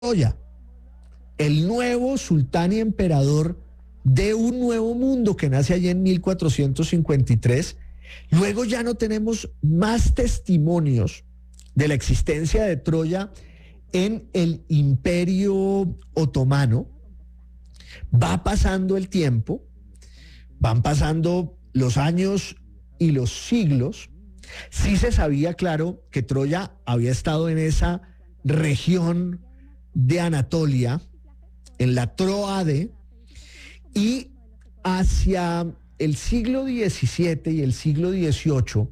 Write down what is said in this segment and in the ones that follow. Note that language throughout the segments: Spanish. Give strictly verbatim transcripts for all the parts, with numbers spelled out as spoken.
Troya, el nuevo sultán y emperador de un nuevo mundo que nace allí en mil cuatrocientos cincuenta y tres. Luego ya no tenemos más testimonios de la existencia de Troya en el Imperio Otomano. Va pasando el tiempo, van pasando los años y los siglos. Sí se sabía, claro, que Troya había estado en esa región de Anatolia, en la Troade, y hacia el siglo diecisiete y el siglo dieciocho,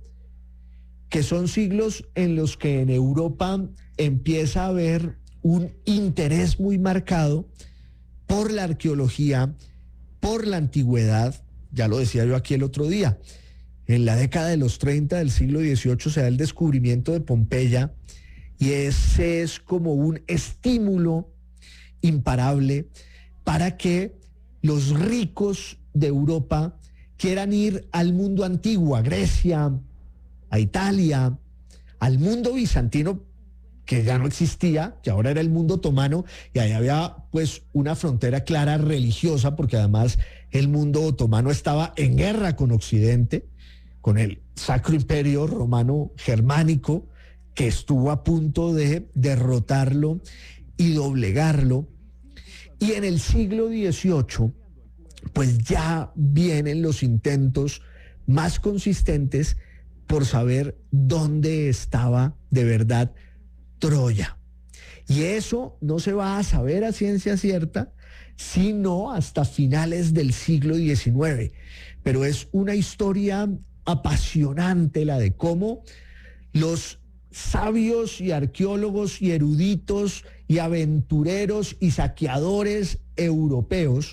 que son siglos en los que en Europa empieza a haber un interés muy marcado por la arqueología, por la antigüedad. Ya lo decía yo aquí el otro día, en la década de los treinta del siglo dieciocho se da el descubrimiento de Pompeya, y ese es como un estímulo imparable para que los ricos de Europa quieran ir al mundo antiguo, a Grecia, a Italia, al mundo bizantino, que ya no existía, que ahora era el mundo otomano, y ahí había pues una frontera clara religiosa, porque además el mundo otomano estaba en guerra con Occidente, con el Sacro Imperio Romano Germánico, que estuvo a punto de derrotarlo y doblegarlo. Y en el siglo dieciocho, pues ya vienen los intentos más consistentes por saber dónde estaba de verdad Troya. Y eso no se va a saber a ciencia cierta, sino hasta finales del siglo diecinueve. Pero es una historia apasionante la de cómo los sabios y arqueólogos y eruditos y aventureros y saqueadores europeos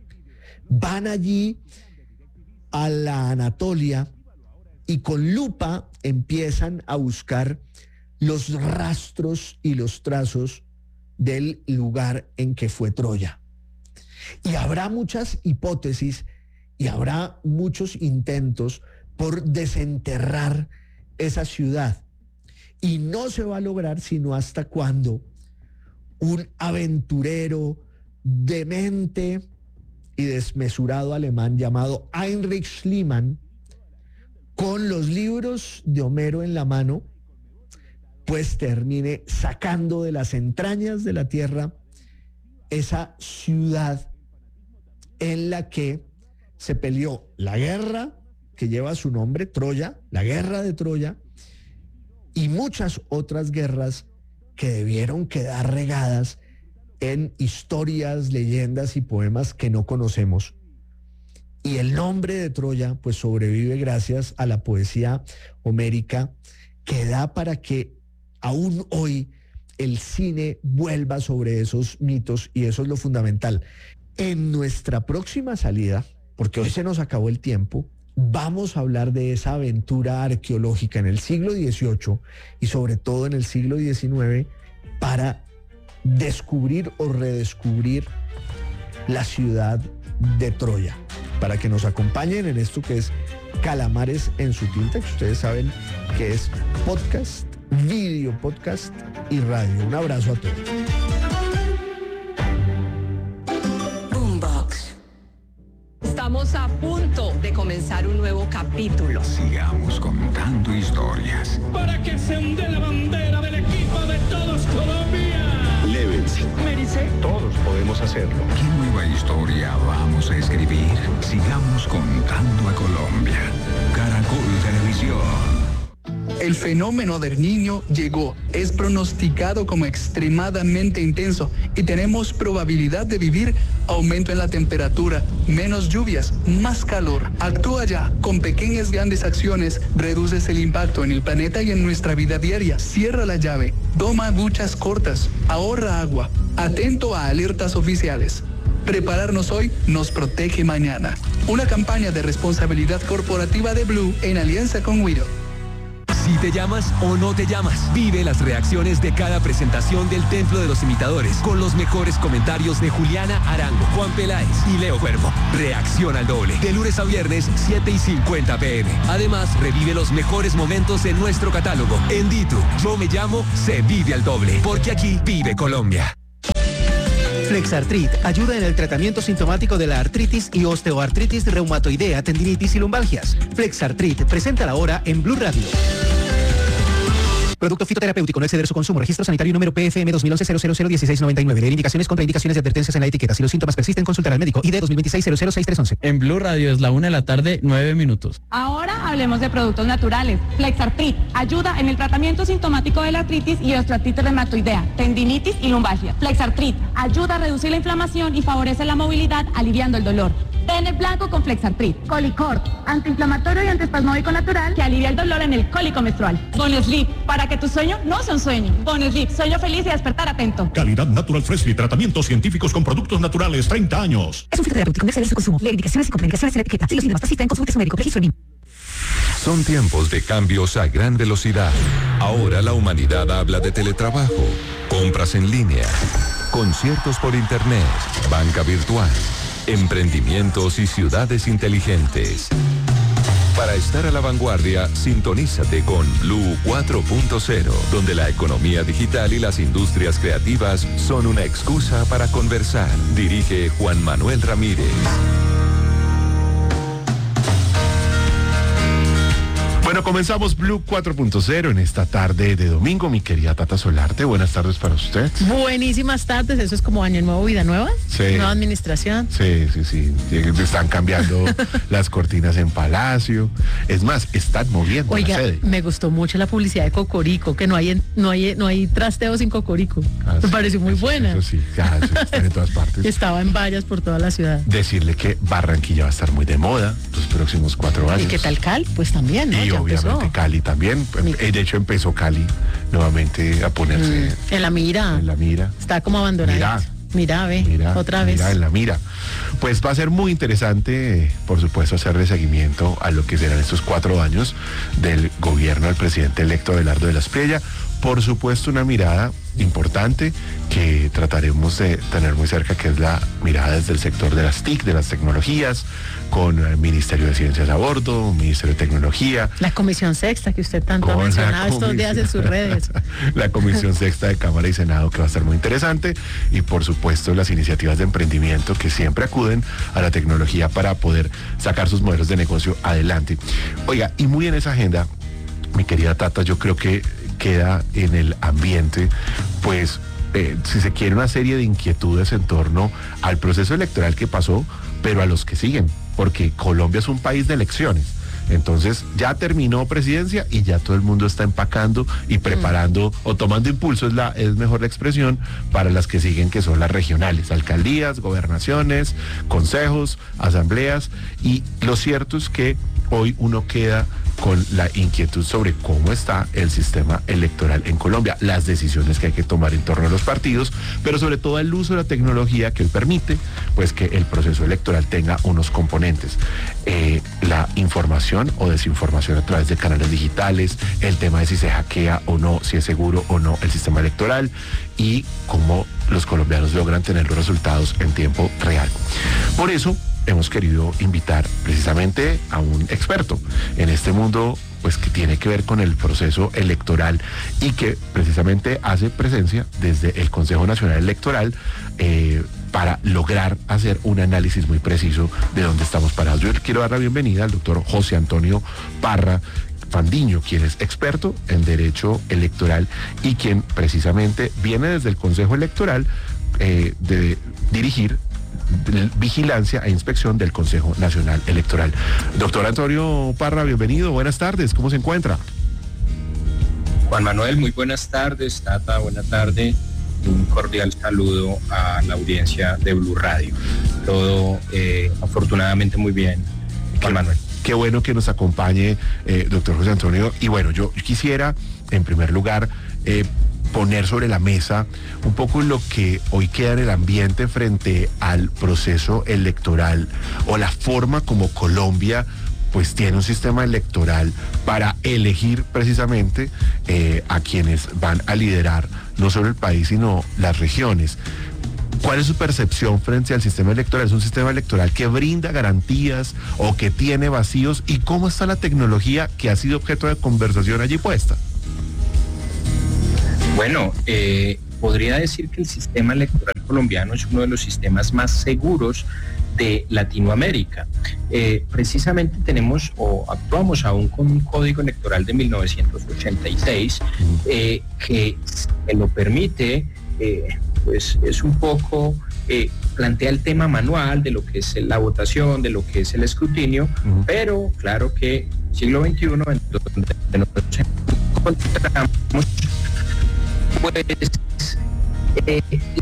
van allí a la Anatolia y con lupa empiezan a buscar los rastros y los trazos del lugar en que fue Troya. Y habrá muchas hipótesis y habrá muchos intentos por desenterrar esa ciudad. Y no se va a lograr sino hasta cuando un aventurero demente y desmesurado alemán llamado Heinrich Schliemann, con los libros de Homero en la mano, pues termine sacando de las entrañas de la tierra esa ciudad en la que se peleó la guerra que lleva su nombre, Troya, la guerra de Troya, y muchas otras guerras que debieron quedar regadas en historias, leyendas y poemas que no conocemos. Y el nombre de Troya pues sobrevive gracias a la poesía homérica, que da para que aún hoy el cine vuelva sobre esos mitos, y eso es lo fundamental. En nuestra próxima salida, porque hoy se nos acabó el tiempo, vamos a hablar de esa aventura arqueológica en el siglo dieciocho y sobre todo en el siglo diecinueve para descubrir o redescubrir la ciudad de Troya. Para que nos acompañen en esto que es Calamares en su tinta, que ustedes saben que es podcast, video podcast y radio. Un abrazo a todos. Estamos a punto de comenzar un nuevo capítulo. Sigamos contando historias. Para que se hunde la bandera del equipo de todos Colombia. Lévense. Mérice. Todos podemos hacerlo. ¿Qué nueva historia vamos a escribir? Sigamos contando a Colombia. Caracol Televisión. El fenómeno del Niño llegó, es pronosticado como extremadamente intenso y tenemos probabilidad de vivir aumento en la temperatura, menos lluvias, más calor. Actúa ya, con pequeñas grandes acciones, reduces el impacto en el planeta y en nuestra vida diaria. Cierra la llave, toma duchas cortas, ahorra agua, atento a alertas oficiales. Prepararnos hoy nos protege mañana. Una campaña de responsabilidad corporativa de Blue en alianza con Widow. Si te llamas o no te llamas, vive las reacciones de cada presentación del Templo de los Imitadores con los mejores comentarios de Juliana Arango, Juan Peláez y Leo Cuervo. Reacción al doble, de lunes a viernes, siete y cincuenta pm. Además, revive los mejores momentos en nuestro catálogo. En Ditu, Yo Me Llamo, se vive al doble, porque aquí vive Colombia. Flexartrit ayuda en el tratamiento sintomático de la artritis y osteoartritis reumatoidea, tendinitis y lumbalgias. Flexartrit, presenta la hora en Blue Radio. Producto fitoterapéutico, no exceder su consumo. Registro sanitario número P F M dos mil once cero cero cero dieciséis noventa y nueve. Leer indicaciones, contraindicaciones y advertencias en la etiqueta. Si los síntomas persisten, consultar al médico. I D dos mil veintiséis cero cero seis tres once. En Blue Radio es la una de la tarde, nueve minutos. Ahora hablemos de productos naturales. Flexartrit ayuda en el tratamiento sintomático de la artritis y osteoartritis reumatoidea, tendinitis y lumbalgia. Flexartrit ayuda a reducir la inflamación y favorece la movilidad, aliviando el dolor. Ten el blanco con Flexartrit. Colicort, antiinflamatorio y antiespasmódico natural que alivia el dolor en el cólico menstrual. Bonesleep, para que tu sueño no sea un sueño. Bonesleep, sueño feliz y despertar atento. Calidad Natural Freshly, tratamientos científicos con productos naturales, treinta años. Es un fitoterapéutico, no exceder su consumo. Leer indicaciones y contraindicaciones en la etiqueta. Si los síntomas persisten, consulte a su médico. Registro B I M. Son tiempos de cambios a gran velocidad. Ahora la humanidad habla de teletrabajo, compras en línea, conciertos por internet, banca virtual, emprendimientos y ciudades inteligentes. Para estar a la vanguardia, sintonízate con Blue cuatro punto cero, donde la economía digital y las industrias creativas son una excusa para conversar. Dirige Juan Manuel Ramírez. Bueno, comenzamos Blue cuatro punto cero en esta tarde de domingo. Mi querida Tata Solarte, buenas tardes para usted. Buenísimas tardes, eso es como año nuevo, vida nueva. Sí. Nueva administración. Sí, sí, sí. Están cambiando las cortinas en Palacio. Es más, están moviendo Oiga, la sede. me gustó mucho la publicidad de Cocorico, que no hay no hay no hay trasteo sin Cocorico. Ah, me sí, pareció muy eso, buena. Eso sí, ya, eso están en todas partes. Estaba en vallas por toda la ciudad. Decirle que Barranquilla va a estar muy de moda los próximos cuatro años. ¿Y qué tal Cali? Pues también, ¿no? Y Ya obviamente empezó. Cali también. Mi... De hecho empezó Cali nuevamente a ponerse mm, en la mira. En la mira. Está como abandonada. Mira. Mira, ve, mira, otra vez. Mira, en la mira. Pues va a ser muy interesante, por supuesto, hacerle seguimiento a lo que serán estos cuatro años del gobierno del presidente electo Abelardo de la Espriella. Por supuesto, una mirada importante que trataremos de tener muy cerca, que es la mirada desde el sector de las T I C, de las tecnologías, con el Ministerio de Ciencias a bordo, Ministerio de Tecnología. La Comisión Sexta, que usted tanto ha mencionado estos días en sus redes. La Comisión Sexta de Cámara y Senado, que va a estar muy interesante, y por supuesto las iniciativas de emprendimiento que siempre acuden a la tecnología para poder sacar sus modelos de negocio adelante. Oiga, y muy en esa agenda, mi querida Tata, yo creo que queda en el ambiente, pues, eh, si se quiere, una serie de inquietudes en torno al proceso electoral que pasó, pero a los que siguen, porque Colombia es un país de elecciones. Entonces ya terminó presidencia y ya todo el mundo está empacando y preparando mm. o tomando impulso, es, la, es mejor la expresión, para las que siguen, que son las regionales, alcaldías, gobernaciones, consejos, asambleas. Y lo cierto es que hoy uno queda con la inquietud sobre cómo está el sistema electoral en Colombia, las decisiones que hay que tomar en torno a los partidos, pero sobre todo el uso de la tecnología que permite pues que el proceso electoral tenga unos componentes. Eh, la información o desinformación a través de canales digitales, el tema de si se hackea o no, si es seguro o no el sistema electoral, y cómo los colombianos logran tener los resultados en tiempo real. Por eso hemos querido invitar precisamente a un experto en este mundo, pues que tiene que ver con el proceso electoral y que precisamente hace presencia desde el Consejo Nacional Electoral eh, para lograr hacer un análisis muy preciso de dónde estamos parados. Yo quiero dar la bienvenida al doctor José Antonio Parra Fandiño, quien es experto en derecho electoral y quien precisamente viene desde el Consejo Electoral eh, de dirigir vigilancia e inspección del Consejo Nacional Electoral. Doctor Antonio Parra, bienvenido, buenas tardes, ¿cómo se encuentra? Juan Manuel, muy buenas tardes. Tata, buena tarde. Un cordial saludo a la audiencia de Blue Radio. Todo eh, afortunadamente muy bien, Juan Manuel. Qué bueno que nos acompañe, eh, doctor José Antonio. Y bueno, yo quisiera, en primer lugar, eh, poner sobre la mesa un poco lo que hoy queda en el ambiente frente al proceso electoral o la forma como Colombia pues tiene un sistema electoral para elegir precisamente eh, a quienes van a liderar no solo el país sino las regiones. ¿Cuál es su percepción frente al sistema electoral? ¿Es un sistema electoral que brinda garantías o que tiene vacíos? ¿Y cómo está la tecnología que ha sido objeto de conversación allí puesta? Bueno, eh, podría decir que el sistema electoral colombiano es uno de los sistemas más seguros de Latinoamérica. Eh, precisamente tenemos o actuamos aún con un código electoral de mil novecientos ochenta y seis eh, que me lo permite, eh, pues es un poco, eh, plantea el tema manual de lo que es la votación, de lo que es el escrutinio, uh-huh. pero claro que siglo veintiuno en donde nos encontramos, pues Eh,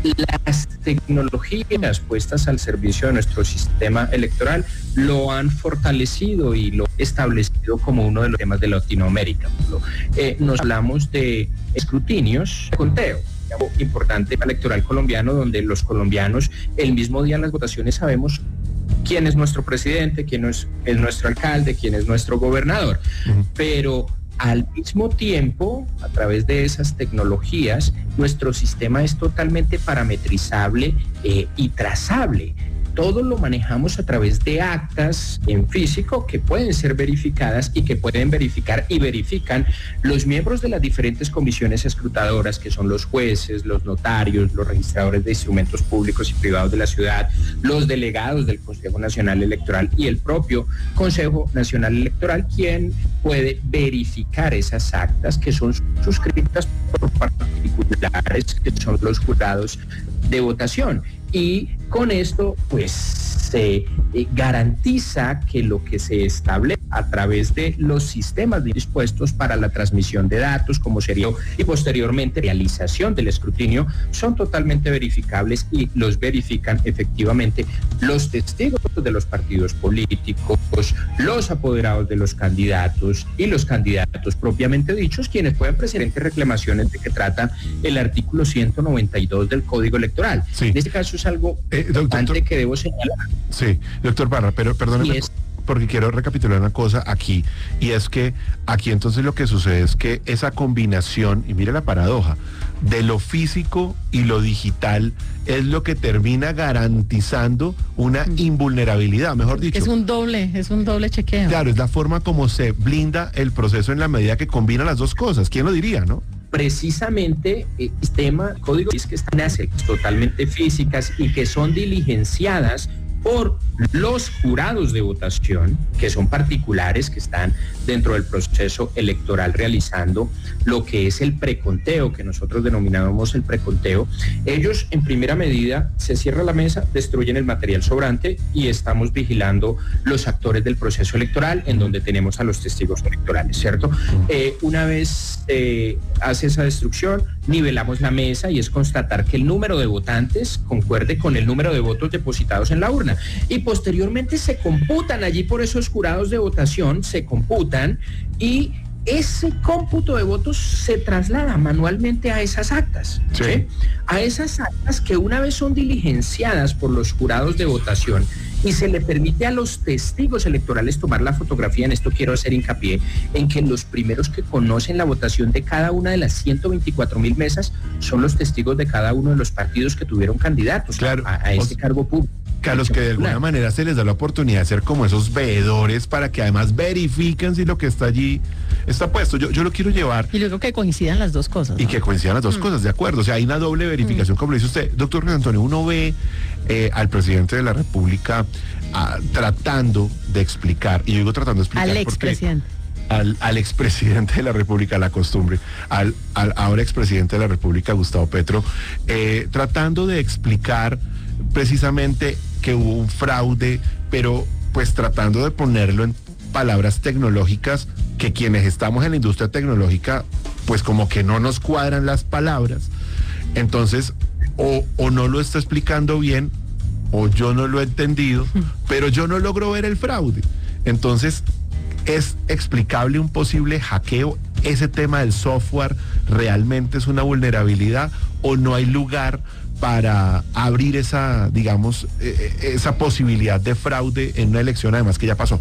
las tecnologías puestas al servicio de nuestro sistema electoral lo han fortalecido y lo establecido como uno de los temas de Latinoamérica. Eh, nos hablamos de escrutinios, de conteo, algo importante electoral colombiano, donde los colombianos el mismo día de las votaciones sabemos quién es nuestro presidente, quién es, es nuestro alcalde, quién es nuestro gobernador, uh-huh. pero al mismo tiempo, a través de esas tecnologías, nuestro sistema es totalmente parametrizable eh, y trazable. Todo lo manejamos a través de actas en físico que pueden ser verificadas y que pueden verificar y verifican los miembros de las diferentes comisiones escrutadoras, que son los jueces, los notarios, los registradores de instrumentos públicos y privados de la ciudad, los delegados del Consejo Nacional Electoral y el propio Consejo Nacional Electoral, quien puede verificar esas actas que son suscritas por particulares, que son los jurados de votación. Y con esto, pues, se eh, garantiza que lo que se establece a través de los sistemas dispuestos para la transmisión de datos, como sería y posteriormente realización del escrutinio, son totalmente verificables y los verifican efectivamente los testigos de los partidos políticos, los apoderados de los candidatos y los candidatos propiamente dichos, quienes pueden presentar reclamaciones de que trata el artículo ciento noventa y dos del Código Electoral. Sí. En este caso es algo eh, importante doctor, que debo señalar. Sí, doctor Parra, pero perdóneme, es, porque quiero recapitular una cosa aquí, y es que aquí entonces lo que sucede es que esa combinación, y mire la paradoja, de lo físico y lo digital es lo que termina garantizando una invulnerabilidad, mejor dicho. Es un doble, es un doble chequeo. Claro, es la forma como se blinda el proceso en la medida que combina las dos cosas. ¿Quién lo diría, no? Precisamente el sistema, código es que están totalmente físicas y que son diligenciadas por los jurados de votación, que son particulares, que están dentro del proceso electoral realizando lo que es el preconteo, que nosotros denominamos el preconteo. Ellos, en primera medida, se cierra la mesa, destruyen el material sobrante y estamos vigilando los actores del proceso electoral, en donde tenemos a los testigos electorales, ¿cierto? Eh, una vez eh, hace esa destrucción, nivelamos la mesa y es constatar que el número de votantes concuerde con el número de votos depositados en la urna. Y posteriormente se computan allí por esos jurados de votación, se computan y ese cómputo de votos se traslada manualmente a esas actas, sí. ¿sí? A esas actas que una vez son diligenciadas por los jurados de votación y se le permite a los testigos electorales tomar la fotografía. En esto quiero hacer hincapié en que los primeros que conocen la votación de cada una de las ciento veinticuatro mil mesas son los testigos de cada uno de los partidos que tuvieron candidatos claro. a, a este cargo público. Que a los que de alguna manera se les da la oportunidad de ser como esos veedores para que además verifiquen si lo que está allí está puesto. Yo, yo lo quiero llevar. Y luego que coincidan las dos cosas, ¿no? Y que coincidan las dos mm. cosas, de acuerdo. O sea, hay una doble verificación, mm. como lo dice usted. Doctor José Antonio, uno ve eh, al presidente de la República ah, tratando de explicar, y yo digo tratando de explicar al expresidente. Al, al expresidente de la República, la costumbre, al, al ahora expresidente de la República, Gustavo Petro, eh, tratando de explicar precisamente que hubo un fraude, pero pues tratando de ponerlo en palabras tecnológicas que quienes estamos en la industria tecnológica, pues como que no nos cuadran las palabras. Entonces, o, o no lo está explicando bien, o yo no lo he entendido, pero yo no logro ver el fraude. Entonces, ¿es explicable un posible hackeo? ¿Ese tema del software realmente es una vulnerabilidad o no hay lugar para abrir esa, digamos, eh, esa posibilidad de fraude en una elección, además que ya pasó?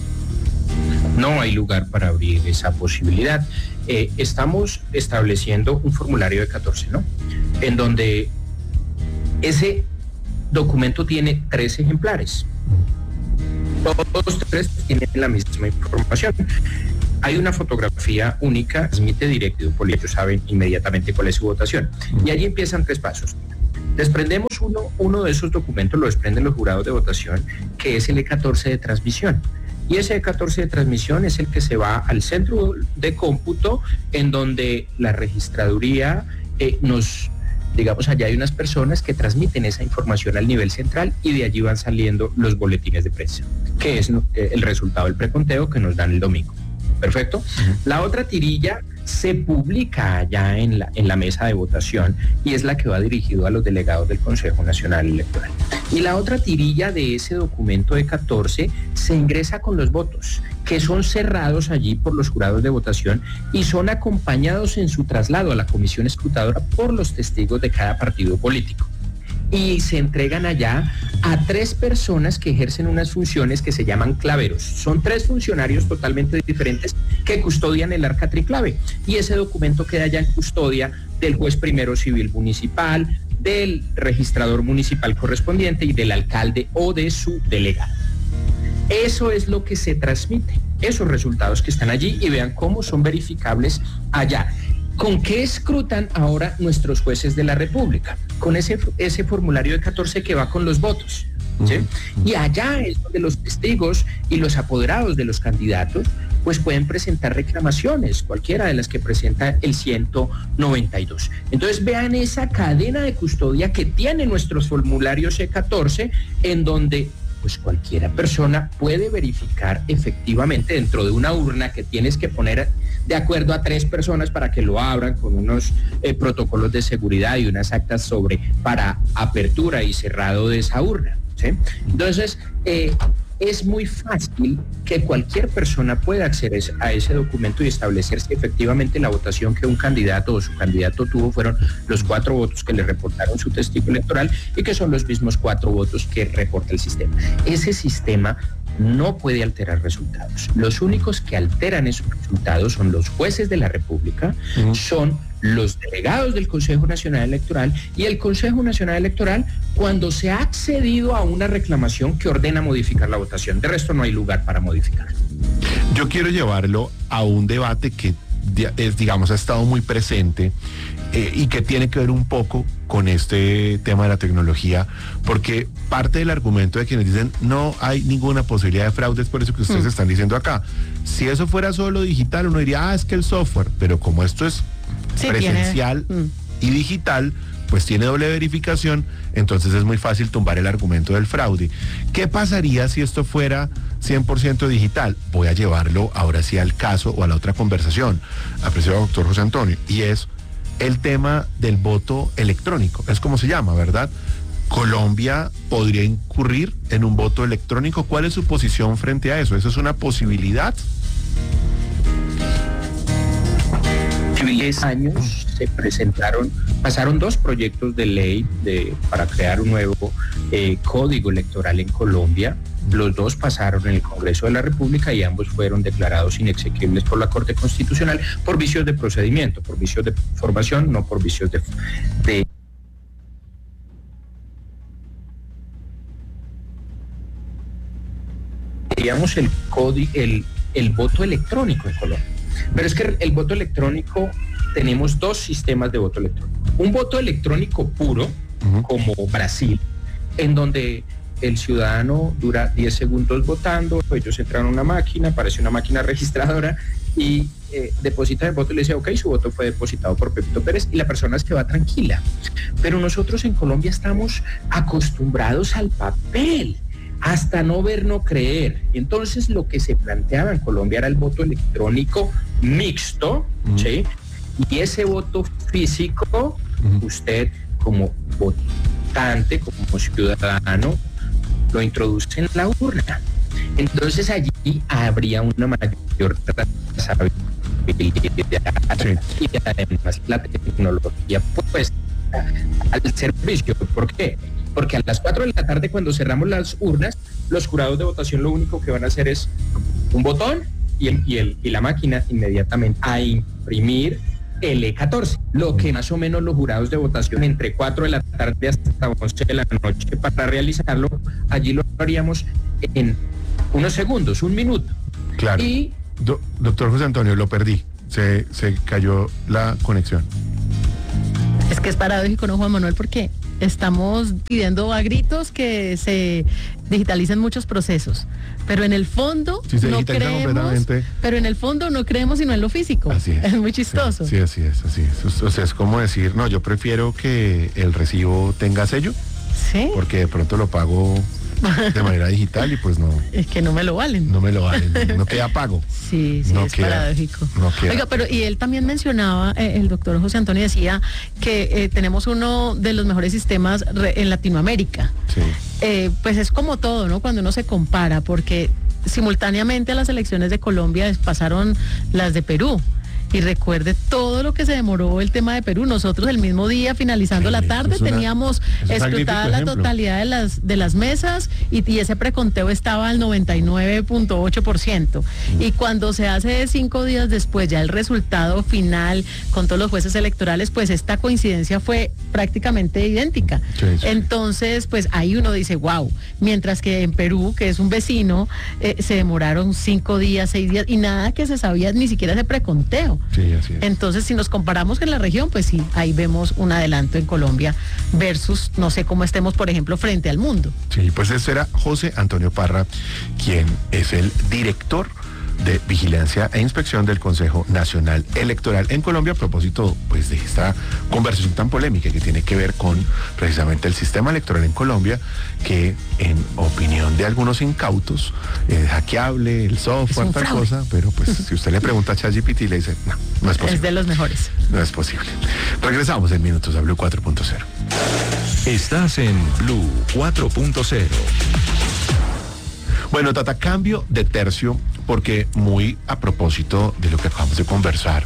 No hay lugar para abrir esa posibilidad. Eh, estamos estableciendo un formulario de catorce, ¿no? En donde ese documento tiene tres ejemplares. Todos tres tienen la misma información. Hay una fotografía única, transmite directo, por ello saben inmediatamente cuál es su votación. Y allí empiezan tres pasos. Desprendemos uno, uno de esos documentos, lo desprenden los jurados de votación, que es el E catorce de transmisión. Y ese E catorce de transmisión es el que se va al centro de cómputo, en donde la registraduría eh, nos, digamos, allá hay unas personas que transmiten esa información al nivel central y de allí van saliendo los boletines de prensa, que es eh, el resultado del preconteo que nos dan el domingo. Perfecto. Uh-huh. La otra tirilla se publica allá en la, en la mesa de votación y es la que va dirigido a los delegados del Consejo Nacional Electoral. Y la otra tirilla de ese documento E catorce se ingresa con los votos, que son cerrados allí por los jurados de votación y son acompañados en su traslado a la comisión escrutadora por los testigos de cada partido político. Y se entregan allá a tres personas que ejercen unas funciones que se llaman claveros. Son tres funcionarios totalmente diferentes que custodian el arca triclave. Y ese documento queda ya en custodia del juez primero civil municipal, del registrador municipal correspondiente y del alcalde o de su delegado. Eso es lo que se transmite, esos resultados que están allí, y vean cómo son verificables allá. ¿Con qué escrutan ahora nuestros jueces de la República? Con ese, ese formulario de catorce que va con los votos, ¿sí? Y allá es donde los testigos y los apoderados de los candidatos pues pueden presentar reclamaciones, cualquiera de las que presenta el ciento noventa y dos. Entonces vean esa cadena de custodia que tiene nuestros formularios E catorce, en donde pues cualquiera persona puede verificar efectivamente dentro de una urna que tienes que poner de acuerdo a tres personas para que lo abran con unos eh, protocolos de seguridad y unas actas sobre para apertura y cerrado de esa urna, ¿sí? Entonces, eh, es muy fácil que cualquier persona pueda acceder a ese documento y establecer si efectivamente la votación que un candidato o su candidato tuvo fueron los cuatro votos que le reportaron su testigo electoral y que son los mismos cuatro votos que reporta el sistema. Ese sistema no puede alterar resultados. Los únicos que alteran esos resultados son los jueces de la República, uh-huh. son los delegados del Consejo Nacional Electoral y el Consejo Nacional Electoral cuando se ha accedido a una reclamación que ordena modificar la votación. De resto no hay lugar para modificar. Yo quiero llevarlo a un debate que es, digamos, ha estado muy presente eh, y que tiene que ver un poco con este tema de la tecnología, porque parte del argumento de quienes dicen no hay ninguna posibilidad de fraude es por eso que ustedes mm. están diciendo acá. Si eso fuera solo digital, uno diría, ah, es que el software, pero como esto es sí, presencial tiene... mm. y digital, pues tiene doble verificación, entonces es muy fácil tumbar el argumento del fraude. ¿Qué pasaría si esto fuera cien por ciento digital? Voy a llevarlo ahora sí al caso o a la otra conversación, apreciado doctor José Antonio, y es el tema del voto electrónico, es como se llama, ¿verdad? ¿Colombia podría incurrir en un voto electrónico? ¿Cuál es su posición frente a eso? ¿Eso es una posibilidad? diez años se presentaron, pasaron dos proyectos de ley de, para crear un nuevo eh, código electoral en Colombia. Los dos pasaron en el Congreso de la República y ambos fueron declarados inexequibles por la Corte Constitucional por vicios de procedimiento, por vicios de formación, no por vicios de... de digamos el código, el, el voto electrónico en Colombia. Pero es que el voto electrónico, tenemos dos sistemas de voto electrónico. Un voto electrónico puro, uh-huh. como Brasil, en donde el ciudadano dura diez segundos votando, ellos entran a una máquina, aparece una máquina registradora y eh, deposita el voto y le dice, ok, su voto fue depositado por Pepito Pérez y la persona se va tranquila. Pero nosotros en Colombia estamos acostumbrados al papel. Hasta no ver, no creer. Entonces lo que se planteaba en Colombia era el voto electrónico mixto, uh-huh. ¿sí? Y ese voto físico, uh-huh. usted como votante, como ciudadano, lo introduce en la urna. Entonces allí habría una mayor trazabilidad sí. y además la tecnología pues al servicio. ¿Por qué? Porque a las cuatro de la tarde, cuando cerramos las urnas, los jurados de votación lo único que van a hacer es un botón y, el, y, el, y la máquina inmediatamente a imprimir el E catorce. Lo que más o menos los jurados de votación entre cuatro de la tarde hasta once de la noche para realizarlo, allí lo haríamos en unos segundos, un minuto. Claro. Y, Do, doctor José Antonio, lo perdí. Se, se cayó la conexión. Es que es paradójico, ¿no, Juan Manuel? ¿Por qué? estamos pidiendo a gritos que se digitalicen muchos procesos, pero en el fondo sí, se no digitaliza creemos, completamente. pero en el fondo no creemos sino en lo físico. Así es. Es muy chistoso. Sí, sí, así es, así es. O sea, es como decir, no, yo prefiero que el recibo tenga sello, sí, porque de pronto lo pago de manera digital y pues no. Es que no me lo valen. No me lo valen, no, no queda pago. Sí, sí, no es queda, paradójico. No queda. Oiga, pero y él también mencionaba, eh, el doctor José Antonio decía que eh, tenemos uno de los mejores sistemas re, en Latinoamérica. Sí. Eh, pues es como todo, ¿no? Cuando uno se compara, porque simultáneamente a las elecciones de Colombia pasaron las de Perú. Y recuerde todo lo que se demoró el tema de Perú. Nosotros el mismo día, finalizando sí, la tarde, es una, teníamos escrutada la totalidad de las de las mesas y, y ese preconteo estaba al noventa y nueve punto ocho por ciento. Mm. Y cuando se hace cinco días después ya el resultado final con todos los jueces electorales, pues esta coincidencia fue prácticamente idéntica. Sí, sí. Entonces, pues ahí uno dice, wow, mientras que en Perú, que es un vecino, eh, se demoraron cinco días, seis días y nada que se sabía, ni siquiera ese preconteo. Sí, así es. Entonces, si nos comparamos con la región, pues sí, ahí vemos un adelanto en Colombia versus, no sé cómo estemos, por ejemplo, frente al mundo. Sí, pues ese era José Antonio Parra, quien es el director de Vigilancia e Inspección del Consejo Nacional Electoral en Colombia, a propósito pues de esta conversación tan polémica que tiene que ver con precisamente el sistema electoral en Colombia, que en opinión de algunos incautos es hackeable, el software, tal cosa, pero pues si usted le pregunta a ChatGPT le dice, no, no es posible. Es de los mejores. No es posible. Regresamos en minutos a Blue cuatro punto cero. Estás en Blue cuatro punto cero. Bueno, Tata, cambio de tercio, porque muy a propósito de lo que acabamos de conversar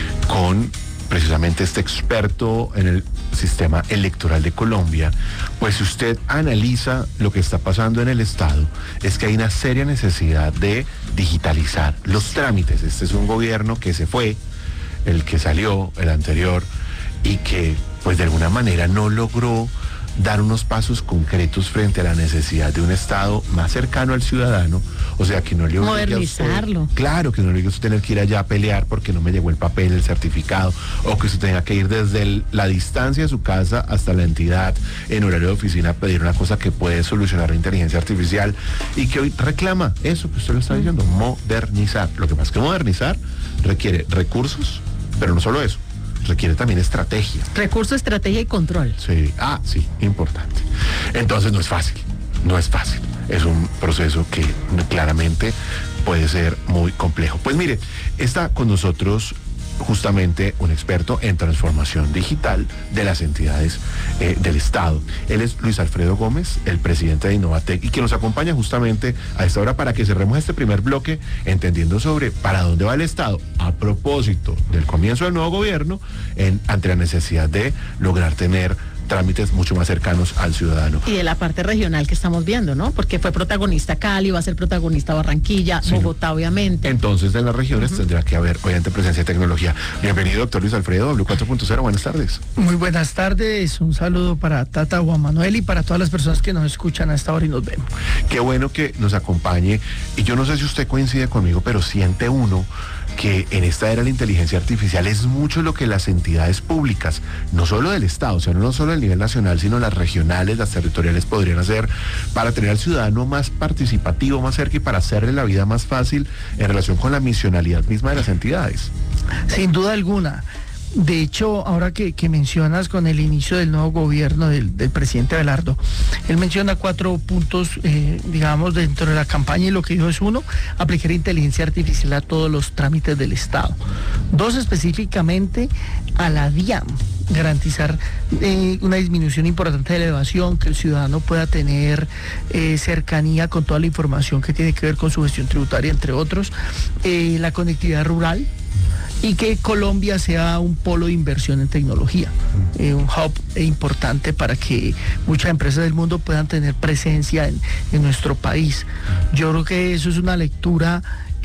con precisamente este experto en el sistema electoral de Colombia, pues si usted analiza lo que está pasando en el Estado, es que hay una seria necesidad de digitalizar los trámites. Este es un gobierno que se fue, el que salió, el anterior, y que pues de alguna manera no logró dar unos pasos concretos frente a la necesidad de un Estado más cercano al ciudadano, o sea, que no le obligue a usted, claro, que no le obligue a usted tener que ir allá a pelear porque no me llegó el papel, el certificado, o que usted tenga que ir desde el, la distancia de su casa hasta la entidad en horario de oficina a pedir una cosa que puede solucionar la inteligencia artificial y que hoy reclama eso que usted lo está diciendo, modernizar. Lo que pasa es que modernizar requiere recursos, pero no solo eso, requiere también estrategia. Recurso, estrategia y control. Sí, ah, sí, importante. Entonces no es fácil, no es fácil. Es un proceso que claramente puede ser muy complejo. Pues mire, está con nosotros justamente un experto en transformación digital de las entidades eh, del Estado. Él es Luis Alfredo Gómez, el presidente de Innovatec, y que nos acompaña justamente a esta hora para que cerremos este primer bloque entendiendo sobre para dónde va el Estado a propósito del comienzo del nuevo gobierno en, ante la necesidad de lograr tener trámites mucho más cercanos al ciudadano. Y de la parte regional que estamos viendo, ¿no? Porque fue protagonista Cali, va a ser protagonista Barranquilla, sí, Bogotá, obviamente. Entonces, en las regiones uh-huh. tendrá que haber, obviamente, presencia de tecnología. Bienvenido, doctor Luis Alfredo, W cuatro punto cero, buenas tardes. Muy buenas tardes, un saludo para Tata, Juan Manuel y para todas las personas que nos escuchan a esta hora y nos ven. Qué bueno que nos acompañe, y yo no sé si usted coincide conmigo, pero siente uno que en esta era de la inteligencia artificial es mucho lo que las entidades públicas, no solo del Estado, o sea, no solo a nivel nacional, sino las regionales, las territoriales podrían hacer para tener al ciudadano más participativo, más cerca y para hacerle la vida más fácil en relación con la misionalidad misma de las entidades. Sin duda alguna. De hecho, ahora que, que mencionas con el inicio del nuevo gobierno del, del presidente Abelardo, él menciona cuatro puntos, eh, digamos, dentro de la campaña, y lo que dijo es uno, aplicar inteligencia artificial a todos los trámites del Estado. Dos, específicamente a la DIAN, garantizar eh, una disminución importante de la evasión, que el ciudadano pueda tener eh, cercanía con toda la información que tiene que ver con su gestión tributaria, entre otros, eh, la conectividad rural, y que Colombia sea un polo de inversión en tecnología, eh, un hub importante para que muchas empresas del mundo puedan tener presencia en, en nuestro país. Yo creo que eso es una lectura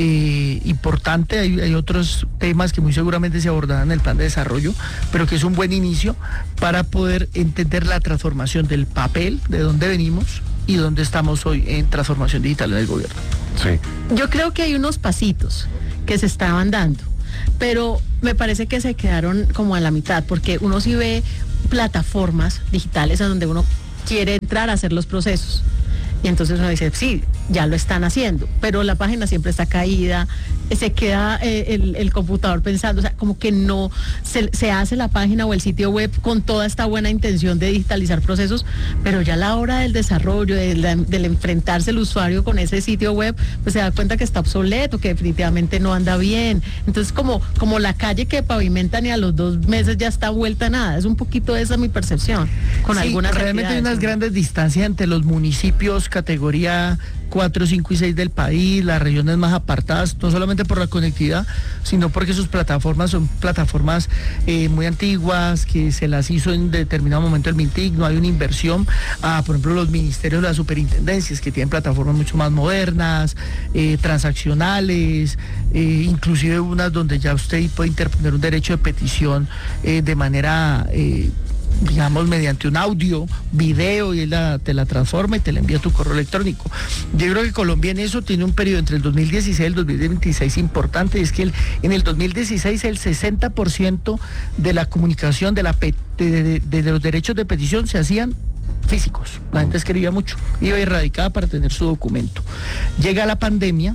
eh, importante. Hay, hay otros temas que muy seguramente se abordarán en el plan de desarrollo, pero que es un buen inicio para poder entender la transformación del papel, de dónde venimos y dónde estamos hoy en transformación digital en el gobierno. Sí. Yo creo que hay unos pasitos que se estaban dando, pero me parece que se quedaron como a la mitad, porque uno sí ve plataformas digitales a donde uno quiere entrar a hacer los procesos. Y entonces uno dice, sí, ya lo están haciendo, pero la página siempre está caída, se queda eh, el, el computador pensando, o sea, como que no se, se hace la página o el sitio web con toda esta buena intención de digitalizar procesos, pero ya a la hora del desarrollo, del, del enfrentarse el usuario con ese sitio web, pues se da cuenta que está obsoleto, que definitivamente no anda bien. Entonces, como, como la calle que pavimentan y a los dos meses ya está vuelta a nada, es un poquito esa mi percepción, con sí, algunas realmente hay unas grandes distancias entre los municipios categoría cuatro, cinco y seis del país, las regiones más apartadas, no solamente por la conectividad, sino porque sus plataformas son plataformas eh, muy antiguas, que se las hizo en determinado momento el MINTIC, no hay una inversión, a, por ejemplo, los ministerios de las superintendencias, que tienen plataformas mucho más modernas, eh, transaccionales, eh, inclusive unas donde ya usted puede interponer un derecho de petición eh, de manera... Eh, digamos, mediante un audio, video, y él la, te la transforma y te la envía a tu correo electrónico. Yo creo que Colombia en eso tiene un periodo entre el dos mil dieciséis y el dos mil veintiséis importante, y es que el, en el dos mil dieciséis el sesenta por ciento de la comunicación de, la, de, de, de, de los derechos de petición se hacían físicos. La gente escribía mucho, iba erradicada para tener su documento. Llega la pandemia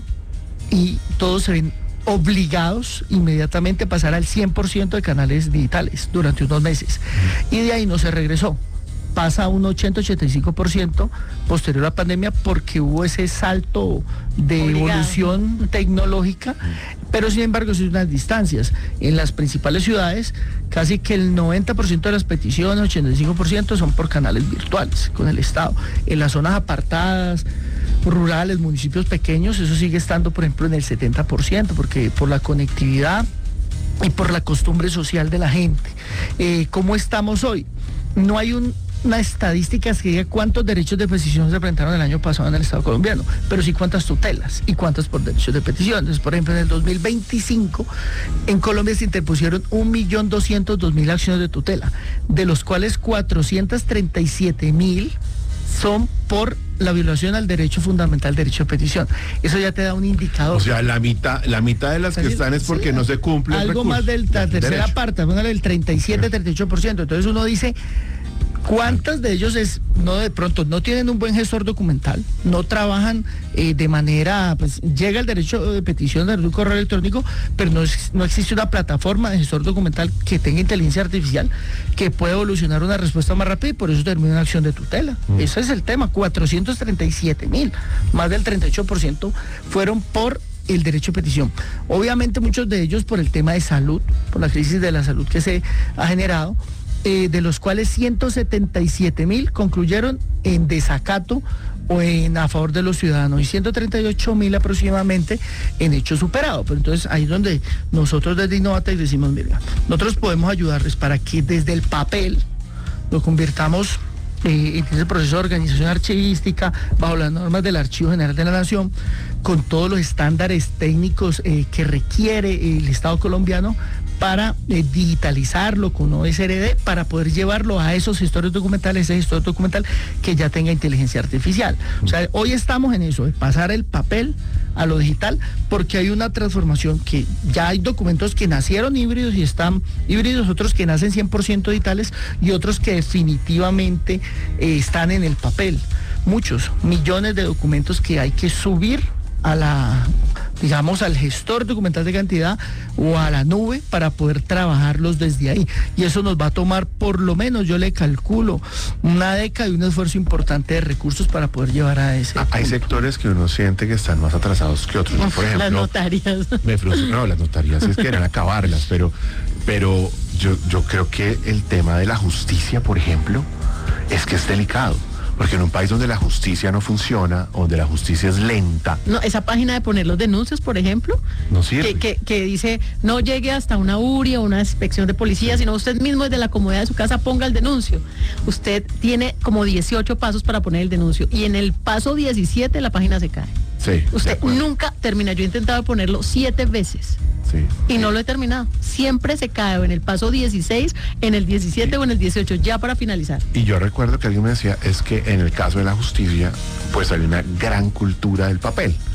y todos se ven obligados inmediatamente a pasar al cien por ciento de canales digitales durante unos meses, y de ahí no se regresó. Pasa a un ochenta ochenta y cinco por ciento posterior a la pandemia, porque hubo ese salto de Obligado. evolución tecnológica, pero sin embargo son unas distancias. En las principales ciudades casi que el noventa por ciento de las peticiones, ochenta y cinco por ciento son por canales virtuales con el Estado. En las zonas apartadas, rurales, municipios pequeños, eso sigue estando, por ejemplo, en el setenta por ciento, porque por la conectividad y por la costumbre social de la gente. Eh, ¿Cómo estamos hoy? No hay un, una estadística que diga cuántos derechos de petición se presentaron el año pasado en el Estado colombiano, pero sí cuántas tutelas y cuántas por derechos de petición. Entonces, por ejemplo, en el dos mil veinticinco en Colombia se interpusieron un millón doscientos dos mil acciones de tutela, de los cuales cuatrocientos treinta y siete mil son por la violación al derecho fundamental, derecho de petición. Eso ya te da un indicador. O sea, la mitad, la mitad de las que están es porque sí, no se cumple algo el más de la tercera derecho. parte, póngale el treinta y siete, treinta y ocho por ciento. Entonces uno dice, ¿cuántas de ellos es, no de pronto, no tienen un buen gestor documental, no trabajan eh, de manera, pues llega el derecho de petición de un correo electrónico, pero no, es, no existe una plataforma de gestor documental que tenga inteligencia artificial que pueda evolucionar una respuesta más rápida, y por eso termina una acción de tutela? Mm. Ese es el tema. Cuatrocientos treinta y siete mil, más del treinta y ocho por ciento fueron por el derecho de petición. Obviamente muchos de ellos por el tema de salud, por la crisis de la salud que se ha generado, eh, de los cuales ciento setenta y siete mil concluyeron en desacato o en a favor de los ciudadanos, y ciento treinta y ocho mil aproximadamente en hecho superado. Pero entonces ahí es donde nosotros desde Innovatec decimos, mira, nosotros podemos ayudarles para que desde el papel lo convirtamos eh, en ese proceso de organización archivística bajo las normas del Archivo General de la Nación, con todos los estándares técnicos eh, que requiere el Estado colombiano, para eh, digitalizarlo con O S R D, para poder llevarlo a esos gestores documentales, ese gestor documental que ya tenga inteligencia artificial. O sea, hoy estamos en eso, de pasar el papel a lo digital, porque hay una transformación, que ya hay documentos que nacieron híbridos y están híbridos, otros que nacen cien por ciento digitales y otros que definitivamente eh, están en el papel. Muchos, millones de documentos que hay que subir a la, digamos, al gestor documental de cantidad o a la nube para poder trabajarlos desde ahí. Y eso nos va a tomar, por lo menos, yo le calculo, una década y un esfuerzo importante de recursos para poder llevar a ese ah, Hay sectores que uno siente que están más atrasados que otros. Por ejemplo, las notarías. Me frustra, no, las notarías es que eran acabarlas, pero, pero yo, yo creo que el tema de la justicia, por ejemplo, es que es delicado. Porque en un país donde la justicia no funciona, donde la justicia es lenta... No, esa página de poner los denuncios, por ejemplo, no sirve. Que, que, que dice, no llegue hasta una U R I o una inspección de policía, sino usted mismo desde la comodidad de su casa ponga el denuncio. Usted tiene como dieciocho pasos para poner el denuncio, y en el paso diecisiete la página se cae. Sí, usted nunca termina. Yo he intentado ponerlo siete veces. Sí, y sí. no lo he terminado. Siempre se cae en el paso dieciséis, en el diecisiete sí. o en el dieciocho, ya para finalizar. Y yo recuerdo que alguien me decía, es que en el caso de la justicia, pues hay una gran cultura del papel.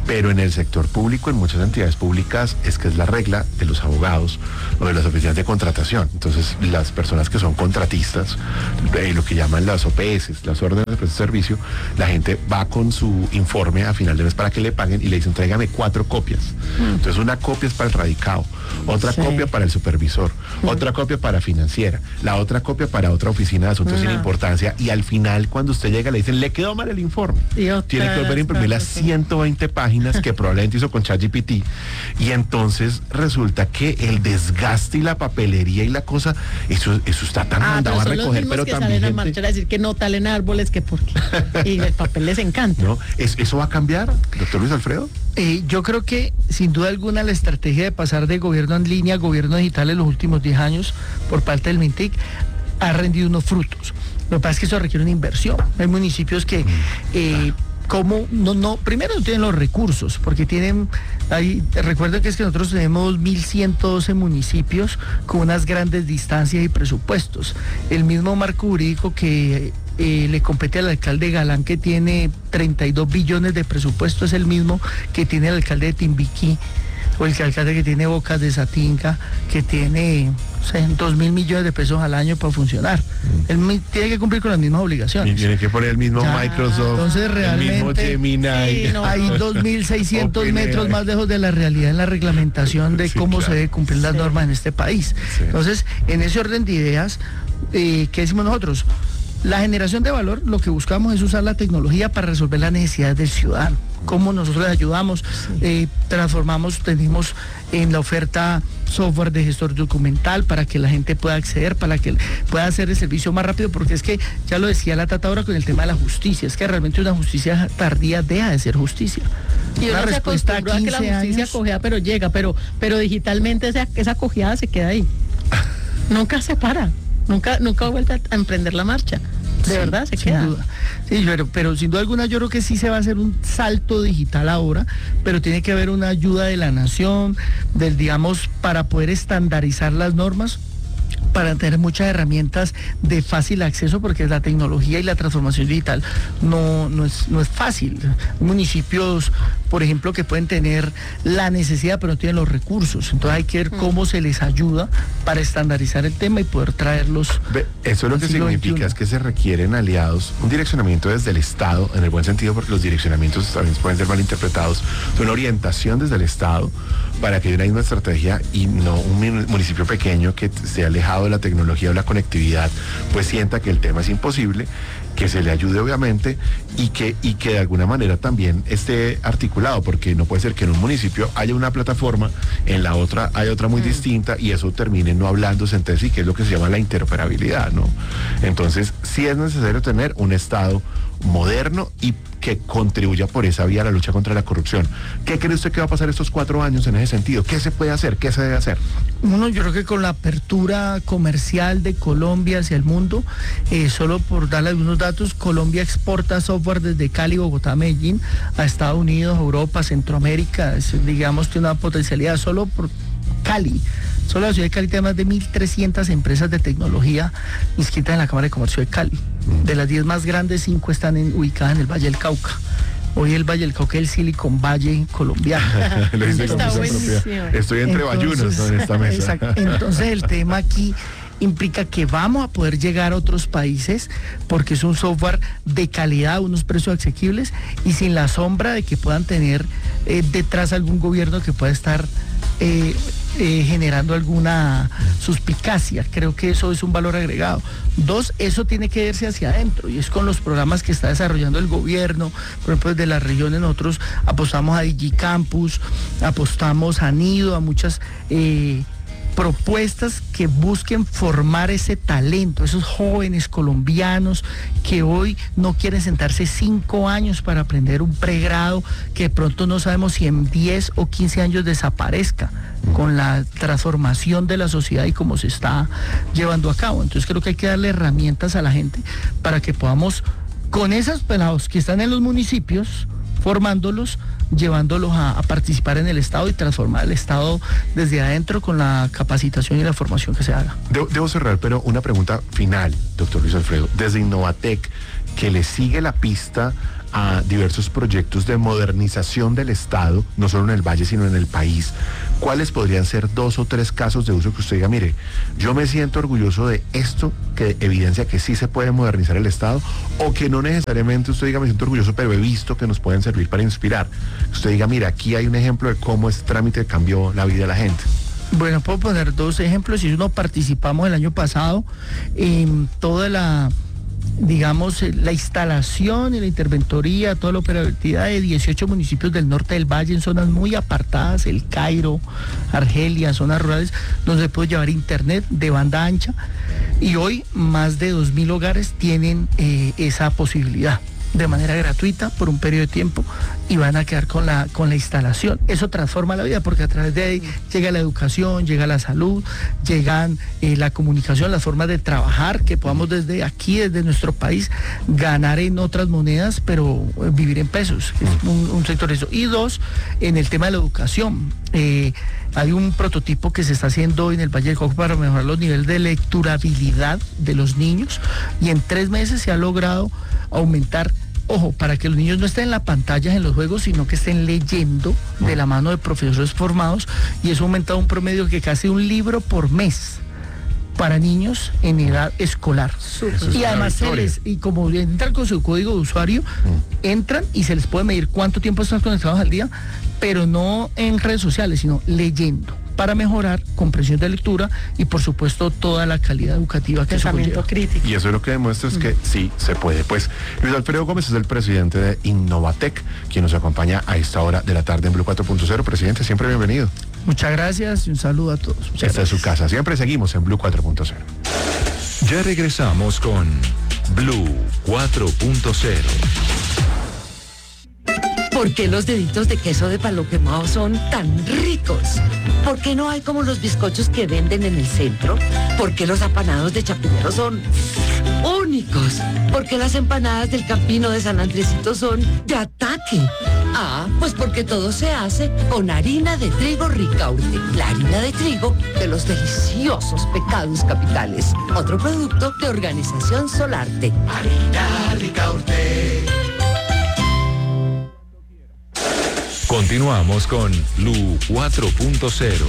pero en el sector público, en muchas entidades públicas, es que es la regla de los abogados o de las oficinas de contratación. Entonces, las personas que son contratistas, eh, lo que llaman las O P S, las órdenes de prestación de servicio, la gente va con su informe a final de mes para que le paguen y le dicen, tráigame cuatro copias. Mm. Entonces, una copia es para el radicado, otra sí. copia para el supervisor, mm. otra copia para financiera, la otra copia para otra oficina de asuntos no. sin importancia, y al final, cuando usted llega, le dicen, le quedó mal el informe. Tiene que volver a imprimir las ciento veinte páginas que probablemente hizo con ChatGPT, y entonces resulta que el desgaste y la papelería y la cosa, eso, eso está tan ah, mandado a recoger, pero, pero que también salen gente... a marchar a decir que no talen árboles, que porque y el papel les encanta. ¿No? ¿Eso va a cambiar, doctor Luis Alfredo? Eh, yo creo que sin duda alguna la estrategia de pasar de gobierno en línea a gobierno digital en los últimos diez años por parte del MINTIC ha rendido unos frutos. Lo que pasa es que eso requiere una inversión. Hay municipios que eh, como no, no, primero no tienen los recursos, porque tienen, ahí, recuerden que es que nosotros tenemos mil ciento doce municipios con unas grandes distancias y presupuestos. El mismo marco jurídico que eh, le compete al alcalde Galán, que tiene treinta y dos billones de presupuesto, es el mismo que tiene el alcalde de Timbiquí, o el alcalde que tiene Bocas de Satinga, que tiene o sea, dos mil millones de pesos al año para funcionar. Mm. Él tiene que cumplir con las mismas obligaciones. Y tiene que poner el mismo ya, Microsoft, entonces realmente, el mismo Gemini. Sí, no, hay dos mil seiscientos metros más lejos de la realidad en la reglamentación de sí, cómo claro. se debe cumplir las sí. normas en este país. Sí. Entonces, en ese orden de ideas, eh, ¿qué decimos nosotros? La generación de valor, lo que buscamos es usar la tecnología para resolver las necesidades del ciudadano. Cómo nosotros les ayudamos, sí. eh, transformamos, tenemos en la oferta software de gestor documental para que la gente pueda acceder, para que pueda hacer el servicio más rápido, porque es que, ya lo decía la Tata ahora con el tema de la justicia, es que realmente una justicia tardía deja de ser justicia. Y uno se acostumbró a que la justicia cogea, pero llega, pero, pero digitalmente esa, esa cojeada se queda ahí. Nunca se para, nunca, nunca vuelve a emprender la marcha. De sí, verdad, se sin queda. Duda. Sí, pero, pero sin duda alguna yo creo que sí se va a hacer un salto digital ahora, pero tiene que haber una ayuda de la nación, del, digamos, para poder estandarizar las normas, para tener muchas herramientas de fácil acceso, porque la tecnología y la transformación digital no, no, es, no es fácil. Municipios, por ejemplo, que pueden tener la necesidad pero no tienen los recursos, entonces hay que ver cómo se les ayuda para estandarizar el tema y poder traerlos. Eso lo que significa veintiuno. Es que se requieren aliados, un direccionamiento desde el Estado, en el buen sentido, porque los direccionamientos también pueden ser malinterpretados, una orientación desde el Estado para que haya una misma estrategia y no un municipio pequeño que esté alejado de la tecnología o la conectividad, pues sienta que el tema es imposible, que se le ayude obviamente y que, y que de alguna manera también esté articulado, porque no puede ser que en un municipio haya una plataforma, en la otra haya otra muy mm. distinta y eso termine no hablándose entre sí, que es lo que se llama la interoperabilidad, ¿no? Entonces sí es necesario tener un Estado moderno y que contribuya por esa vía a la lucha contra la corrupción. ¿Qué cree usted que va a pasar estos cuatro años en ese sentido? ¿Qué se puede hacer? ¿Qué se debe hacer? Uno, yo creo que con la apertura comercial de Colombia hacia el mundo, eh, solo por darle algunos datos, Colombia exporta software desde Cali, Bogotá, Medellín, a Estados Unidos, Europa, Centroamérica, es, digamos, tiene una potencialidad solo por Cali. Solo la ciudad de Cali tiene más de mil trescientas empresas de tecnología inscritas en la Cámara de Comercio de Cali. De las diez más grandes, cinco están en, ubicadas en el Valle del Cauca. Hoy el Valle del Cauca es el Silicon Valley colombiano. Está buenísimo. Estoy entre bayunos, ¿no?, en esta mesa. Exacto. Entonces el tema aquí implica que vamos a poder llegar a otros países porque es un software de calidad, unos precios asequibles y sin la sombra de que puedan tener eh, detrás algún gobierno que pueda estar eh, eh, generando alguna suspicacia. Creo que eso es un valor agregado. Dos, eso tiene que verse hacia adentro y es con los programas que está desarrollando el gobierno. Por ejemplo, desde las regiones nosotros apostamos a DigiCampus, apostamos a Nido, a muchas eh, propuestas que busquen formar ese talento, esos jóvenes colombianos que hoy no quieren sentarse cinco años para aprender un pregrado que de pronto no sabemos si en diez o quince años desaparezca con la transformación de la sociedad y cómo se está llevando a cabo. Entonces creo que hay que darle herramientas a la gente para que podamos, con esos pelados que están en los municipios, formándolos, llevándolos a, a participar en el Estado y transformar el Estado desde adentro con la capacitación y la formación que se haga. Debo, debo cerrar, pero una pregunta final, doctor Luis Alfredo. Desde Innovatec, que le sigue la pista a diversos proyectos de modernización del Estado, no solo en el Valle, sino en el país. ¿Cuáles podrían ser dos o tres casos de uso que usted diga, mire, yo me siento orgulloso de esto, que evidencia que sí se puede modernizar el Estado, o que no necesariamente usted diga, me siento orgulloso, pero he visto que nos pueden servir para inspirar? Usted diga, mira, aquí hay un ejemplo de cómo este trámite cambió la vida de la gente. Bueno, puedo poner dos ejemplos. Y uno, participamos el año pasado en toda la, digamos, la instalación y la interventoría, toda la operatividad de dieciocho municipios del norte del Valle, en zonas muy apartadas, El Cairo, Argelia, zonas rurales, donde se puede llevar internet de banda ancha, y hoy más de dos mil hogares tienen eh, esa posibilidad de manera gratuita por un periodo de tiempo, y van a quedar con la, con la instalación. Eso transforma la vida, porque a través de ahí llega la educación, llega la salud, llegan eh, la comunicación, las formas de trabajar, que podamos desde aquí, desde nuestro país, ganar en otras monedas, pero eh, vivir en pesos. Es un, un sector eso. Y dos, en el tema de la educación. Eh, hay un prototipo que se está haciendo en el Valle del Cauca para mejorar los niveles de lecturabilidad de los niños, y en tres meses se ha logrado aumentar, ojo, para que los niños no estén en la pantalla en los juegos, sino que estén leyendo de la mano de profesores formados, y eso ha aumentado un promedio que casi un libro por mes para niños en edad escolar. Super. Y además se les, y como entran con su código de usuario, mm. entran y se les puede medir cuánto tiempo están conectados al día, pero no en redes sociales, sino leyendo, para mejorar comprensión de lectura y, por supuesto, toda la calidad educativa que pensamiento crítico. Y eso lo que demuestra es que mm. sí se puede. Pues Luis Alfredo Gómez es el presidente de Innovatec, quien nos acompaña a esta hora de la tarde en Blue cuatro punto cero. Presidente, siempre bienvenido. Muchas gracias y un saludo a todos. Muchas Esta gracias. es su casa. Siempre seguimos en Blue cuatro punto cero. Ya regresamos con Blue cuatro punto cero. ¿Por qué los deditos de queso de palo quemado son tan ricos? ¿Por qué no hay como los bizcochos que venden en el centro? ¿Por qué los apanados de Chapinero son únicos? ¿Por qué las empanadas del Campino de San Andresito son de ataque? Ah, pues porque todo se hace con harina de trigo Ricaurte, la harina de trigo de los deliciosos pecados capitales. Otro producto de Organización Solarte. Harina Ricaurte. Continuamos con Blue cuatro punto cero.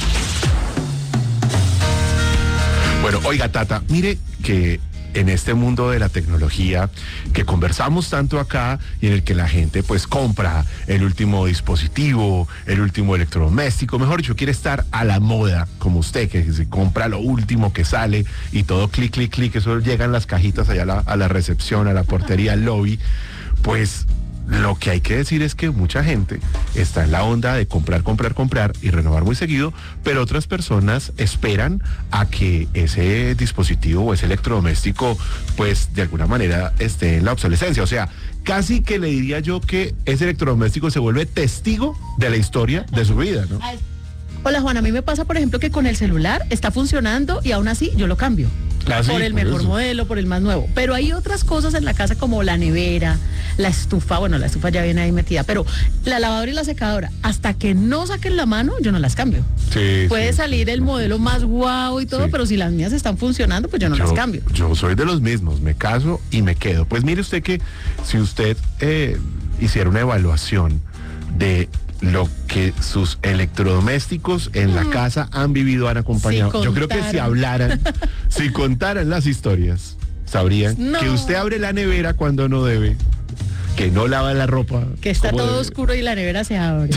Bueno, oiga, Tata, mire que en este mundo de la tecnología que conversamos tanto acá, y en el que la gente pues compra el último dispositivo, el último electrodoméstico, mejor dicho, quiere estar a la moda, como usted, que se compra lo último que sale y todo clic, clic, clic, eso llegan las cajitas allá a la, a la recepción, a la portería, al lobby. Pues lo que hay que decir es que mucha gente está en la onda de comprar, comprar, comprar y renovar muy seguido, pero otras personas esperan a que ese dispositivo o ese electrodoméstico, pues de alguna manera esté en la obsolescencia. O sea, casi que le diría yo que ese electrodoméstico se vuelve testigo de la historia de su vida, ¿no? Hola, Juan, a mí me pasa, por ejemplo, que con el celular está funcionando y aún así yo lo cambio. Ah, sí, por el por mejor eso. modelo, por el más nuevo. Pero hay otras cosas en la casa como la nevera, la estufa, bueno, la estufa ya viene ahí metida, pero la lavadora y la secadora, hasta que no saquen la mano, yo no las cambio. Sí, Puede sí. salir el modelo más guau y todo, Sí. pero si las mías están funcionando, pues yo no yo, las cambio. Yo soy de los mismos, me caso y me quedo. Pues mire usted que si usted eh, hiciera una evaluación de lo que sus electrodomésticos en la casa han vivido, han acompañado. Si Yo creo que si contaran. hablaran, si contaran las historias, sabrían No. que usted abre la nevera cuando no debe, que no lava la ropa. Que está como todo debe. oscuro y la nevera se abre.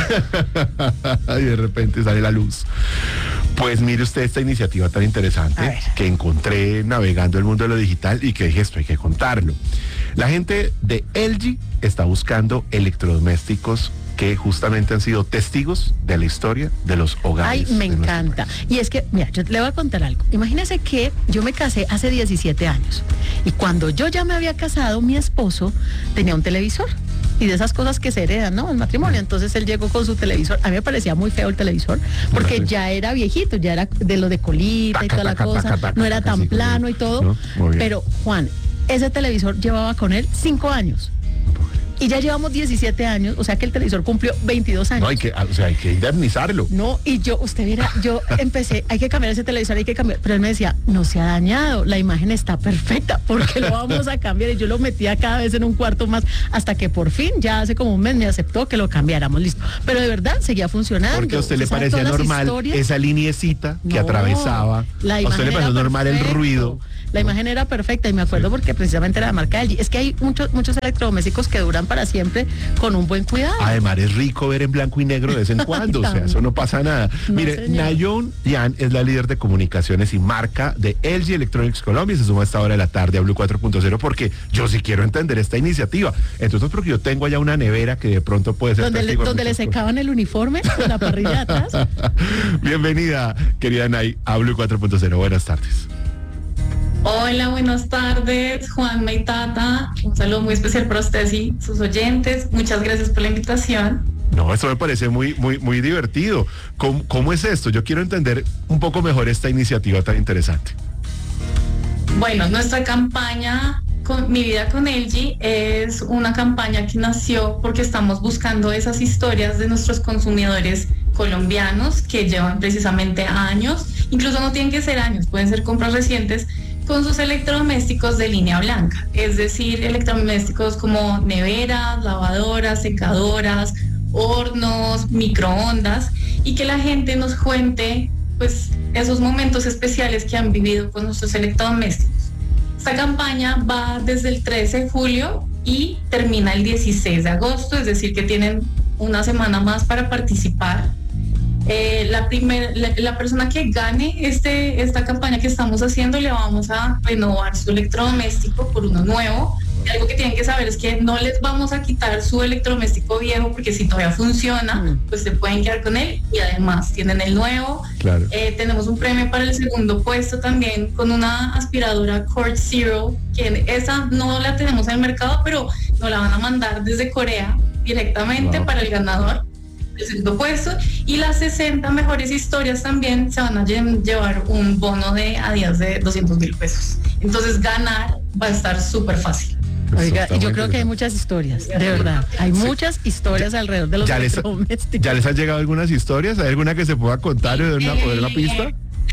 Y de repente sale la luz. Pues mire usted esta iniciativa tan interesante que encontré navegando el mundo de lo digital y que dije, esto hay que contarlo. La gente de L G está buscando electrodomésticos que justamente han sido testigos de la historia de los hogares. Ay, me de nuestro encanta. Y es que, mira, yo le voy a contar algo. Imagínese que yo me casé hace diecisiete años y cuando yo ya me había casado, mi esposo tenía un televisor. Y de esas cosas que se heredan, ¿no? El matrimonio. Entonces él llegó con su televisor. A mí me parecía muy feo el televisor, porque ya era viejito, ya era de lo de colita y toda la cosa. No era tan plano y todo. Pero, Juan, ese televisor llevaba con él cinco años. Y ya llevamos diecisiete años, o sea que el televisor cumplió veintidós años. No, hay que, o sea, hay que indemnizarlo. No, y yo, usted mira, yo empecé, hay que cambiar ese televisor, hay que cambiar, pero él me decía, no se ha dañado, la imagen está perfecta, ¿por qué lo vamos a cambiar? Y yo lo metía cada vez en un cuarto más, hasta que por fin, ya hace como un mes, me aceptó que lo cambiáramos, listo. Pero de verdad, seguía funcionando. Porque a usted le parecía normal esa liniecita que no, atravesaba, a usted le pareció normal el ruido. La imagen era perfecta y me acuerdo porque precisamente era la marca L G. Es que hay muchos muchos electrodomésticos que duran para siempre con un buen cuidado. Además es rico ver en blanco y negro de vez en cuando, o sea, eso no pasa nada. No, Mire, señor. Nayon Yan es la líder de comunicaciones y marca de L G Electronics Colombia y se suma a esta hora de la tarde a Blue cuatro punto cero porque yo sí quiero entender esta iniciativa. Entonces, porque yo tengo allá una nevera que de pronto puede ser... Donde le, donde le secaban el uniforme con la parrilla de atrás. Bienvenida, querida Nay, a Blue cuatro punto cero. Buenas tardes. Hola, buenas tardes, Juanma y Tata. Un saludo muy especial para ustedes y sus oyentes. Muchas gracias por la invitación. No, esto me parece muy, muy, muy divertido. ¿Cómo, cómo es esto? Yo quiero entender un poco mejor esta iniciativa tan interesante. Bueno, nuestra campaña con Mi Vida con L G es una campaña que nació porque estamos buscando esas historias de nuestros consumidores colombianos que llevan precisamente años, incluso no tienen que ser años, pueden ser compras recientes, con sus electrodomésticos de línea blanca, es decir, electrodomésticos como neveras, lavadoras, secadoras, hornos, microondas, y que la gente nos cuente pues esos momentos especiales que han vivido con nuestros electrodomésticos. Esta campaña va desde el trece de julio y termina el dieciséis de agosto, es decir, que tienen una semana más para participar. Eh, la, primer, la, la persona que gane este, esta campaña que estamos haciendo, le vamos a renovar su electrodoméstico por uno nuevo. Y algo que tienen que saber es que no les vamos a quitar su electrodoméstico viejo, porque si todavía funciona, pues se pueden quedar con él y además tienen el nuevo. Claro. Eh, tenemos un premio para el segundo puesto también con una aspiradora Cord Zero, que esa no la tenemos en el mercado, pero nos la van a mandar desde Corea directamente. Wow. Para el ganador. El segundo puesto, y las sesenta mejores historias también se van a lle- llevar un bono de Adidas de doscientos mil pesos. Entonces ganar va a estar súper fácil. Oiga, yo creo que hay muchas historias, de verdad, hay sí. muchas historias ya, alrededor de los ya electrodomésticos. Les, ¿Ya les han llegado algunas historias? ¿Hay alguna que se pueda contar o dar una, eh, una pista?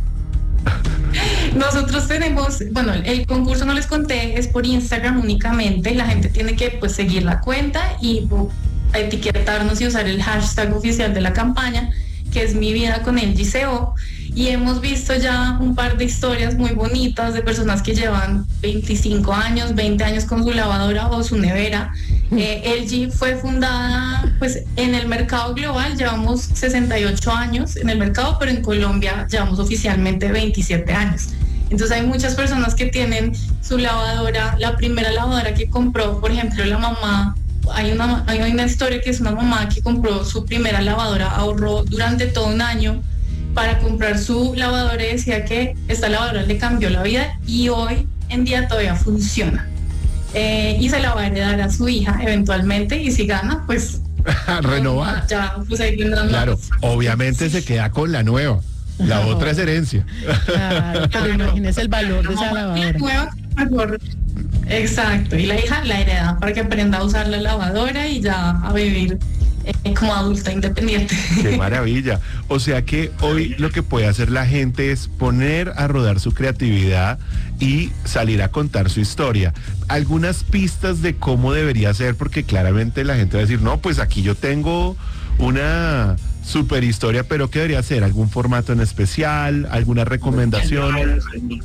Nosotros tenemos, bueno, el concurso no les conté, es por Instagram únicamente, la gente tiene que pues seguir la cuenta y a etiquetarnos y usar el hashtag oficial de la campaña, que es Mi Vida con L G C O, y hemos visto ya un par de historias muy bonitas de personas que llevan veinticinco años, veinte años con su lavadora o su nevera. Eh, L G fue fundada pues en el mercado global, llevamos sesenta y ocho años en el mercado, pero en Colombia llevamos oficialmente veintisiete años. Entonces hay muchas personas que tienen su lavadora, la primera lavadora que compró, por ejemplo, la mamá. Hay una, hay una historia que es una mamá que compró su primera lavadora, ahorró durante todo un año para comprar su lavadora y decía que esta lavadora le cambió la vida y hoy en día todavía funciona. Eh, y se la va a heredar a su hija eventualmente, y si gana, pues... renovar. Ya, pues ahí claro, obviamente sí. Se queda con la nueva. La no. otra es herencia. Claro, pero imagínese el valor de esa lavadora. La nueva, mejor. Exacto, y la hija la hereda para que aprenda a usar la lavadora y ya a vivir eh, como adulta independiente. Qué maravilla. O sea que hoy lo que puede hacer la gente es poner a rodar su creatividad y salir a contar su historia. Algunas pistas de cómo debería ser, porque claramente la gente va a decir, no, pues aquí yo tengo una super historia, pero ¿qué debería ser? ¿Algún formato en especial? ¿Alguna recomendación?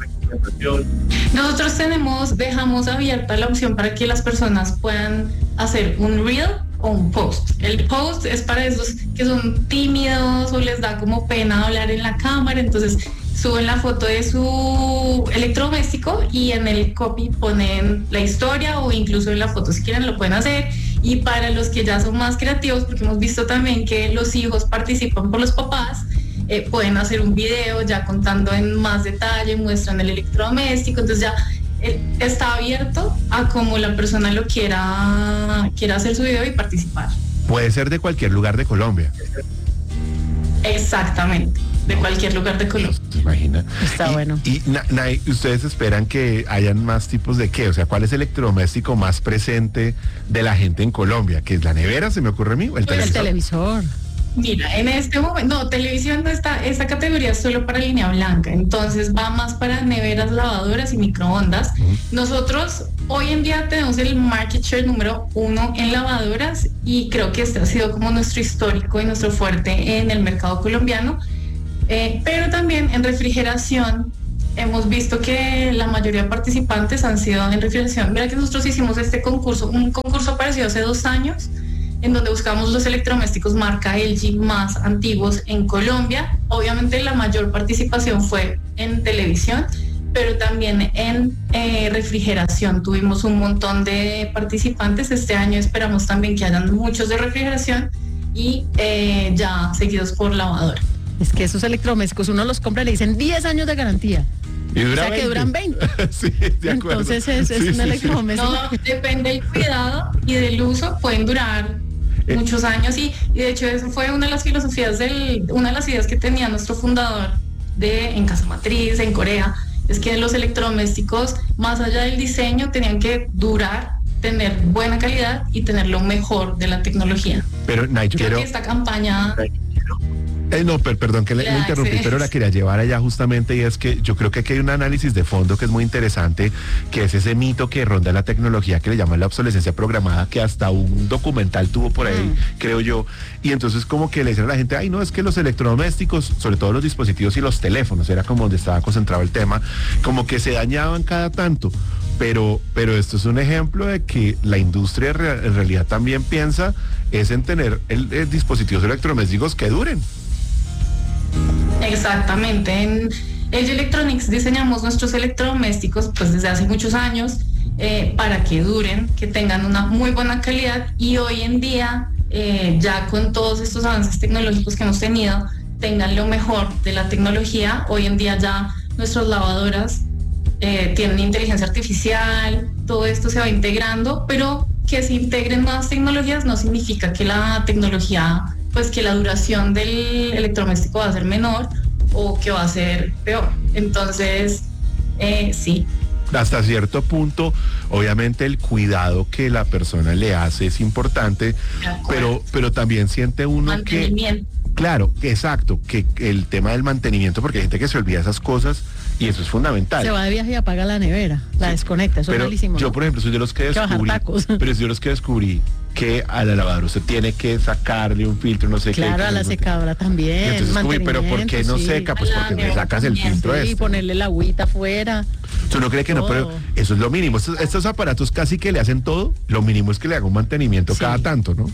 Nosotros tenemos, dejamos abierta la opción para que las personas puedan hacer un reel o un post. El post es para esos que son tímidos o les da como pena hablar en la cámara, entonces suben la foto de su electrodoméstico y en el copy ponen la historia, o incluso en la foto si quieren lo pueden hacer. Y para los que ya son más creativos, porque hemos visto también que los hijos participan por los papás, eh, pueden hacer un video ya contando en más detalle, muestran el electrodoméstico, entonces ya eh, está abierto a como la persona lo quiera, quiera hacer su video y participar. Puede ser de cualquier lugar de Colombia. Exactamente. de cualquier lugar de Colombia. ¿Se imagina? Está y, bueno. Y na, na, ¿ustedes esperan que hayan más tipos de qué? O sea, ¿cuál es el electrodoméstico más presente de la gente en Colombia? ¿Que es la nevera, se me ocurre a mí? ¿O el televisor? El televisor. Mira, en este momento, no, televisión no está, esta categoría es solo para línea blanca, entonces va más para neveras, lavadoras y microondas. Uh-huh. Nosotros hoy en día tenemos el market share número uno en lavadoras y creo que este ha sido como nuestro histórico y nuestro fuerte en el mercado colombiano, eh, pero también en refrigeración hemos visto que la mayoría de participantes han sido en refrigeración. Mira que nosotros hicimos este concurso, un concurso parecido hace dos años, en donde buscamos los electrodomésticos marca L G más antiguos en Colombia. Obviamente la mayor participación fue en televisión, pero también en eh, refrigeración. Tuvimos un montón de participantes. Este año esperamos también que hayan muchos de refrigeración y eh, ya seguidos por lavadora. Es que esos electrodomésticos uno los compra y le dicen diez años de garantía. Y dura o sea veinte. Que duran veinte. Sí, de acuerdo. Entonces es, es sí, un sí, electrodoméstico. No, depende del cuidado y del uso, pueden durar eh. muchos años y, y de hecho eso fue una de las filosofías del, una de las ideas que tenía nuestro fundador de en Casa Matriz, en Corea, es que los electrodomésticos, más allá del diseño, tenían que durar, tener buena calidad y tener lo mejor de la tecnología. Pero Nay, yo creo quiero... que esta campaña... Eh, no, per, perdón que le, le interrumpí, pero la quería llevar allá justamente, y es que yo creo que aquí hay un análisis de fondo que es muy interesante, que es ese mito que ronda la tecnología que le llaman la obsolescencia programada, que hasta un documental tuvo por ahí, mm. creo yo, y entonces como que le dicen a la gente, ay no, es que los electrodomésticos, sobre todo los dispositivos y los teléfonos, era como donde estaba concentrado el tema, como que se dañaban cada tanto. Pero, pero esto es un ejemplo de que la industria en realidad también piensa es en tener el, el dispositivos electrodomésticos que duren. Exactamente. En L G Electronics diseñamos nuestros electrodomésticos pues desde hace muchos años eh, para que duren, que tengan una muy buena calidad y hoy en día eh, ya con todos estos avances tecnológicos que hemos tenido tengan lo mejor de la tecnología. Hoy en día ya nuestras lavadoras eh, tienen inteligencia artificial, todo esto se va integrando, pero que se integren nuevas tecnologías no significa que la tecnología, pues que la duración del electrodoméstico va a ser menor o que va a ser peor. Entonces, eh, sí. Hasta cierto punto, obviamente el cuidado que la persona le hace es importante, pero, pero también siente uno que... Claro, exacto, que el tema del mantenimiento, porque hay gente que se olvida esas cosas y eso es fundamental. Se va de viaje y apaga la nevera, la sí. desconecta, eso pero es malísimo. Yo, ¿no? por ejemplo, soy de los que descubrí, pero soy de los que descubrí que a la lavadora usted tiene que sacarle un filtro, no sé claro, qué. Claro, a la secadora también. Entonces, uy, pero ¿por qué no sí. seca? Pues porque le sacas el filtro sí, este. Y ponerle la agüita afuera. ¿Tú no crees que todo. No? Pero eso es lo mínimo. Estos, estos aparatos casi que le hacen todo, lo mínimo es que le haga un mantenimiento sí. cada tanto, ¿no?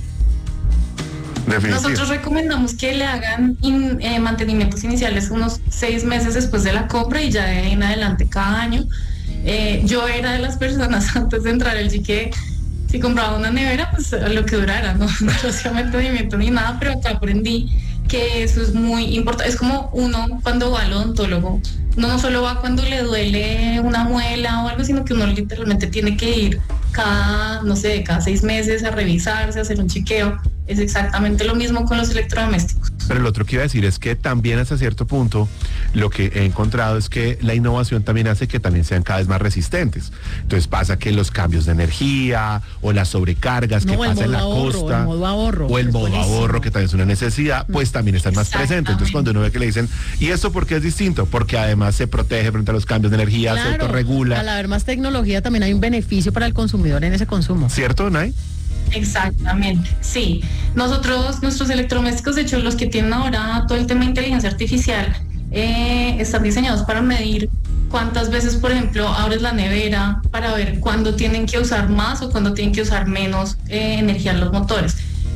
Definitivo. Nosotros recomendamos que le hagan in, eh, mantenimientos iniciales unos seis meses después de la compra y ya de ahí en adelante cada año. Eh, yo era de las personas antes de entrar al G que si compraba una nevera, pues lo que durara, no, no hacía mantenimiento ni nada, pero acá aprendí que eso es muy importante. Es como uno cuando va al odontólogo, uno no solo va cuando le duele una muela o algo, sino que uno literalmente tiene que ir cada, no sé, cada seis meses a revisarse, a hacer un chequeo. Es exactamente lo mismo con los electrodomésticos. Pero lo otro que iba a decir es que también hasta cierto punto lo que he encontrado es que la innovación también hace que también sean cada vez más resistentes. Entonces pasa que los cambios de energía o las sobrecargas no, que pasa en la ahorro, costa el modo ahorro, o el modo buenísimo. ahorro, que también es una necesidad, pues también están más presentes. Entonces cuando uno ve que le dicen, ¿y esto por qué es distinto? Porque además se protege frente a los cambios de energía, claro, se autorregula. Al haber más tecnología también hay un beneficio para el consumidor en ese consumo. ¿Cierto, Nay? Exactamente, sí. Nosotros, nuestros electrodomésticos, de hecho, los que tienen ahora todo el tema de inteligencia artificial, eh, están diseñados para medir cuántas veces, por ejemplo, abres la nevera para ver cuándo tienen que usar más o cuándo tienen que usar menos eh, energía en los motores.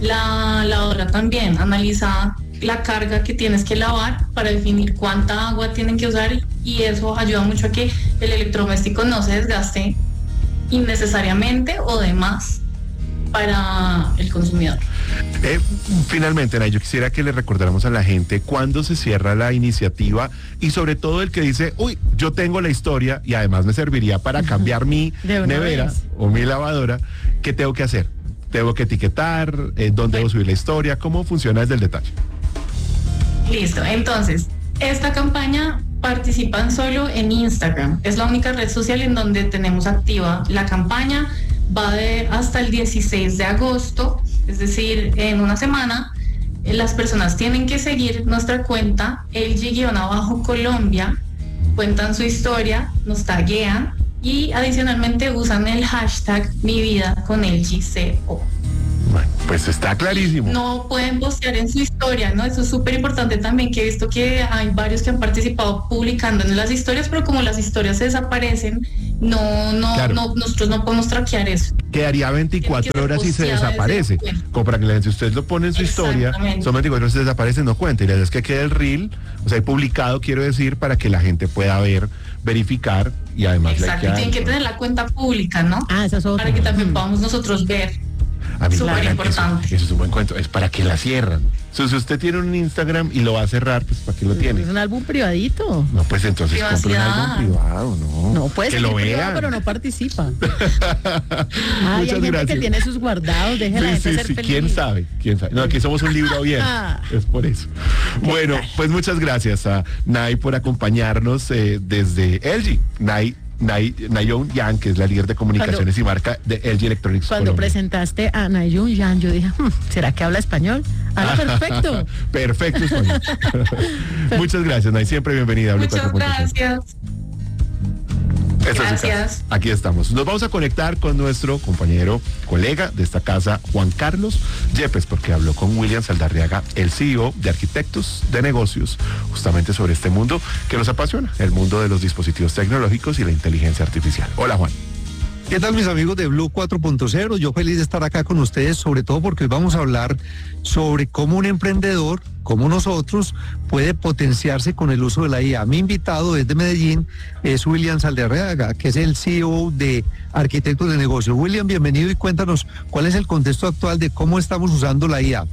La lavadora también analiza la carga que tienes que lavar para definir cuánta agua tienen que usar y eso ayuda mucho a que el electrodoméstico no se desgaste innecesariamente o de más para el consumidor. Eh, finalmente, Nay, yo quisiera que le recordáramos a la gente cuándo se cierra la iniciativa y sobre todo el que dice, uy, yo tengo la historia y además me serviría para cambiar mi nevera vez. o mi lavadora, ¿qué tengo que hacer? ¿Tengo que etiquetar? Eh, ¿Dónde debo subir la historia? ¿Cómo funciona desde el detalle? Listo, entonces, esta campaña participan solo en Instagram. Es la única red social en donde tenemos activa la campaña. Va de hasta el dieciséis de agosto, es decir, en una semana. Las personas tienen que seguir nuestra cuenta L G Colombia, cuentan su historia, nos taguean y adicionalmente usan el hashtag Mi Vida con L G C O. Bueno, pues está clarísimo. No pueden postear en su historia, ¿no? Eso es súper importante también, que he visto que hay varios que han participado publicando en las historias, pero como las historias se desaparecen, no, no, claro. no nosotros no podemos traquear eso. Quedaría veinticuatro horas y se desaparece. Como para que la gente, si usted lo pone en su historia, son veinticuatro horas y se desaparece, no cuenta. Y la idea es que quede el reel, o sea, hay publicado, quiero decir, para que la gente pueda ver, verificar y además... Exacto, y tienen que tener la cuenta pública, ¿no? Ah, eso es otra. Para que también podamos nosotros ver. Súper importante. Eso, eso es un buen cuento, es para que la cierran. So, si usted tiene un Instagram y lo va a cerrar, pues ¿para qué lo tiene? Es un álbum privadito. No, pues entonces compre un álbum privado, ¿no? No, puede ser privado, pero no participa. Ay, hay gente gracias. Que tiene sus guardados, déjela sí, gente sí, ser sí. feliz. ¿Quién sabe? ¿Quién sabe? No, aquí somos un libro abierto, es por eso. Bueno, pues muchas gracias a Nay por acompañarnos eh, desde L G. Nay Nayeon Yang, que es la líder de comunicaciones cuando, y marca de L G Electronics Cuando Colombia. presentaste a Nayeon Yang, yo dije, hm, ¿será que habla español? Habla perfecto. Perfecto español. Muchas gracias, Nay, siempre bienvenida. Muchas gracias. Esta Gracias. Aquí estamos. Nos vamos a conectar con nuestro compañero, colega de esta casa, Juan Carlos Yepes, porque habló con William Saldarriaga, el C E O de Arquitectos de Negocios, justamente sobre este mundo que nos apasiona, el mundo de los dispositivos tecnológicos y la inteligencia artificial. Hola, Juan. ¿Qué tal, mis amigos de Blue cuatro punto cero? Yo feliz de estar acá con ustedes, sobre todo porque hoy vamos a hablar sobre cómo un emprendedor, como nosotros, puede potenciarse con el uso de la I A. Mi invitado desde Medellín es William Saldarriaga, que es el C E O de Arquitectos de Negocios. William, bienvenido y cuéntanos cuál es el contexto actual de cómo estamos usando la I A.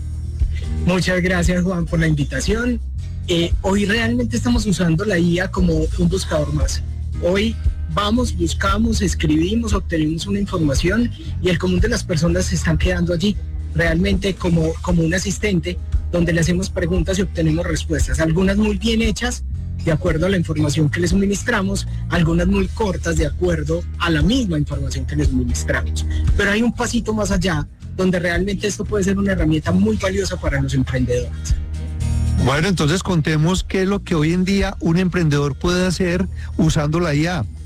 Muchas gracias, Juan, por la invitación. Eh, hoy realmente estamos usando la I A como un buscador más. Hoy vamos, buscamos, escribimos, obtenemos una información y el común de las personas se están quedando allí, realmente como, como un asistente, donde le hacemos preguntas y obtenemos respuestas, algunas muy bien hechas, de acuerdo a la información que les suministramos, algunas muy cortas, de acuerdo a la misma información que les suministramos. Pero hay un pasito más allá, donde realmente esto puede ser una herramienta muy valiosa para los emprendedores. Bueno, entonces contemos qué es lo que hoy en día un emprendedor puede hacer usando la I A.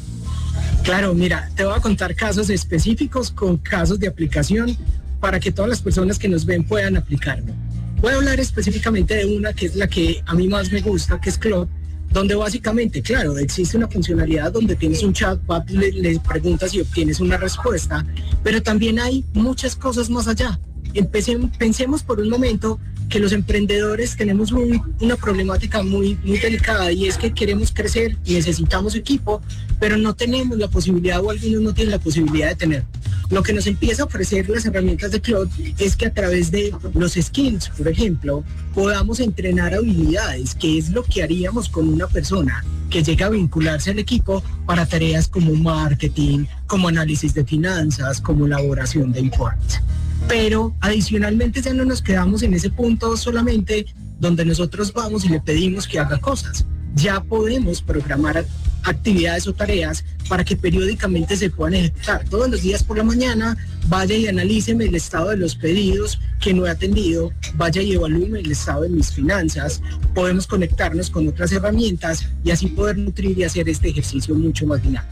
Claro, mira, te voy a contar casos específicos con casos de aplicación para que todas las personas que nos ven puedan aplicarlo. Voy a hablar específicamente de una que es la que a mí más me gusta, que es Claude, donde básicamente, claro, existe una funcionalidad donde tienes un chatbot, le, le preguntas y obtienes una respuesta, pero también hay muchas cosas más allá. Empecemos, pensemos por un momento que los emprendedores tenemos un, una problemática muy, muy delicada y es que queremos crecer y necesitamos equipo, pero no tenemos la posibilidad o algunos no tienen la posibilidad de tener. Lo que nos empieza a ofrecer las herramientas de Claude es que a través de los skills, por ejemplo, podamos entrenar habilidades, que es lo que haríamos con una persona que llega a vincularse al equipo para tareas como marketing, como análisis de finanzas, como elaboración de informes. Pero adicionalmente ya no nos quedamos en ese punto solamente donde nosotros vamos y le pedimos que haga cosas. Ya podemos programar actividades o tareas para que periódicamente se puedan ejecutar. Todos los días por la mañana, vaya y analíceme el estado de los pedidos que no he atendido, vaya y evalúeme el estado de mis finanzas. Podemos conectarnos con otras herramientas y así poder nutrir y hacer este ejercicio mucho más dinámico.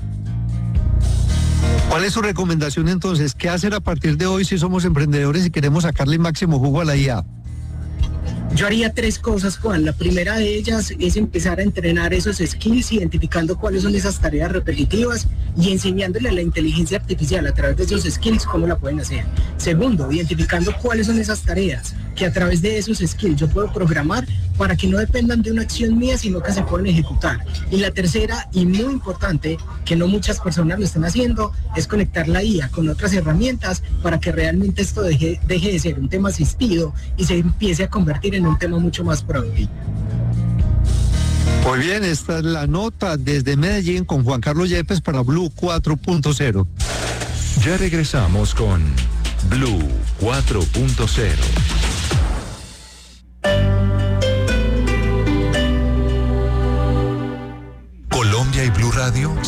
¿Cuál es su recomendación entonces? ¿Qué hacer a partir de hoy si somos emprendedores y queremos sacarle máximo jugo a la I A? Yo haría tres cosas, Juan. La primera de ellas es empezar a entrenar esos skills, identificando cuáles son esas tareas repetitivas y enseñándole a la inteligencia artificial a través de esos skills cómo la pueden hacer. Segundo, identificando cuáles son esas tareas que a través de esos skills yo puedo programar para que no dependan de una acción mía, sino que se puedan ejecutar. Y la tercera, y muy importante, que no muchas personas lo están haciendo, es conectar la I A con otras herramientas para que realmente esto deje, deje de ser un tema asistido y se empiece a convertir en un tema mucho más productivo. Muy bien, esta es la nota desde Medellín con Juan Carlos Yepes para Blue cuatro punto cero. Ya regresamos con Blue cuatro punto cero.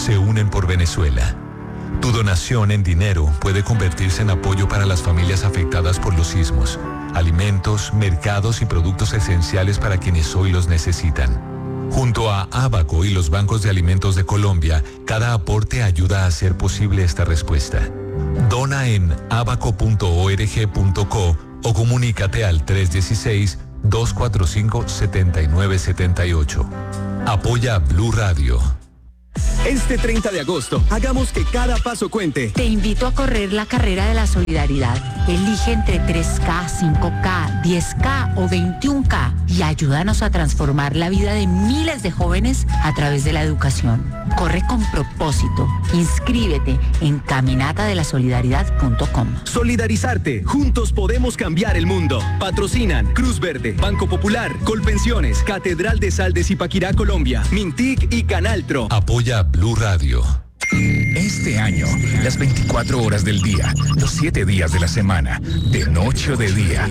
se unen por Venezuela. Tu donación en dinero puede convertirse en apoyo para las familias afectadas por los sismos, alimentos, mercados y productos esenciales para quienes hoy los necesitan. Junto a Abaco y los bancos de alimentos de Colombia, cada aporte ayuda a hacer posible esta respuesta. Dona en abaco punto org punto co o comunícate al tres uno seis, dos cuatro cinco, siete nueve siete ocho. Apoya Blue Radio. Este treinta de agosto, hagamos que cada paso cuente. Te invito a correr la carrera de la solidaridad. Elige entre tres K, cinco K, diez K o veintiún K y ayúdanos a transformar la vida de miles de jóvenes a través de la educación. Corre con propósito. Inscríbete en caminata de la solidaridad punto com. Solidarizarte. Juntos podemos cambiar el mundo. Patrocinan Cruz Verde, Banco Popular, Colpensiones, Catedral de Sal de Zipaquirá, Colombia, Mintic y Canaltro. Apoya Blue Radio. Este año, las veinticuatro horas del día, los siete días de la semana, de noche o de día,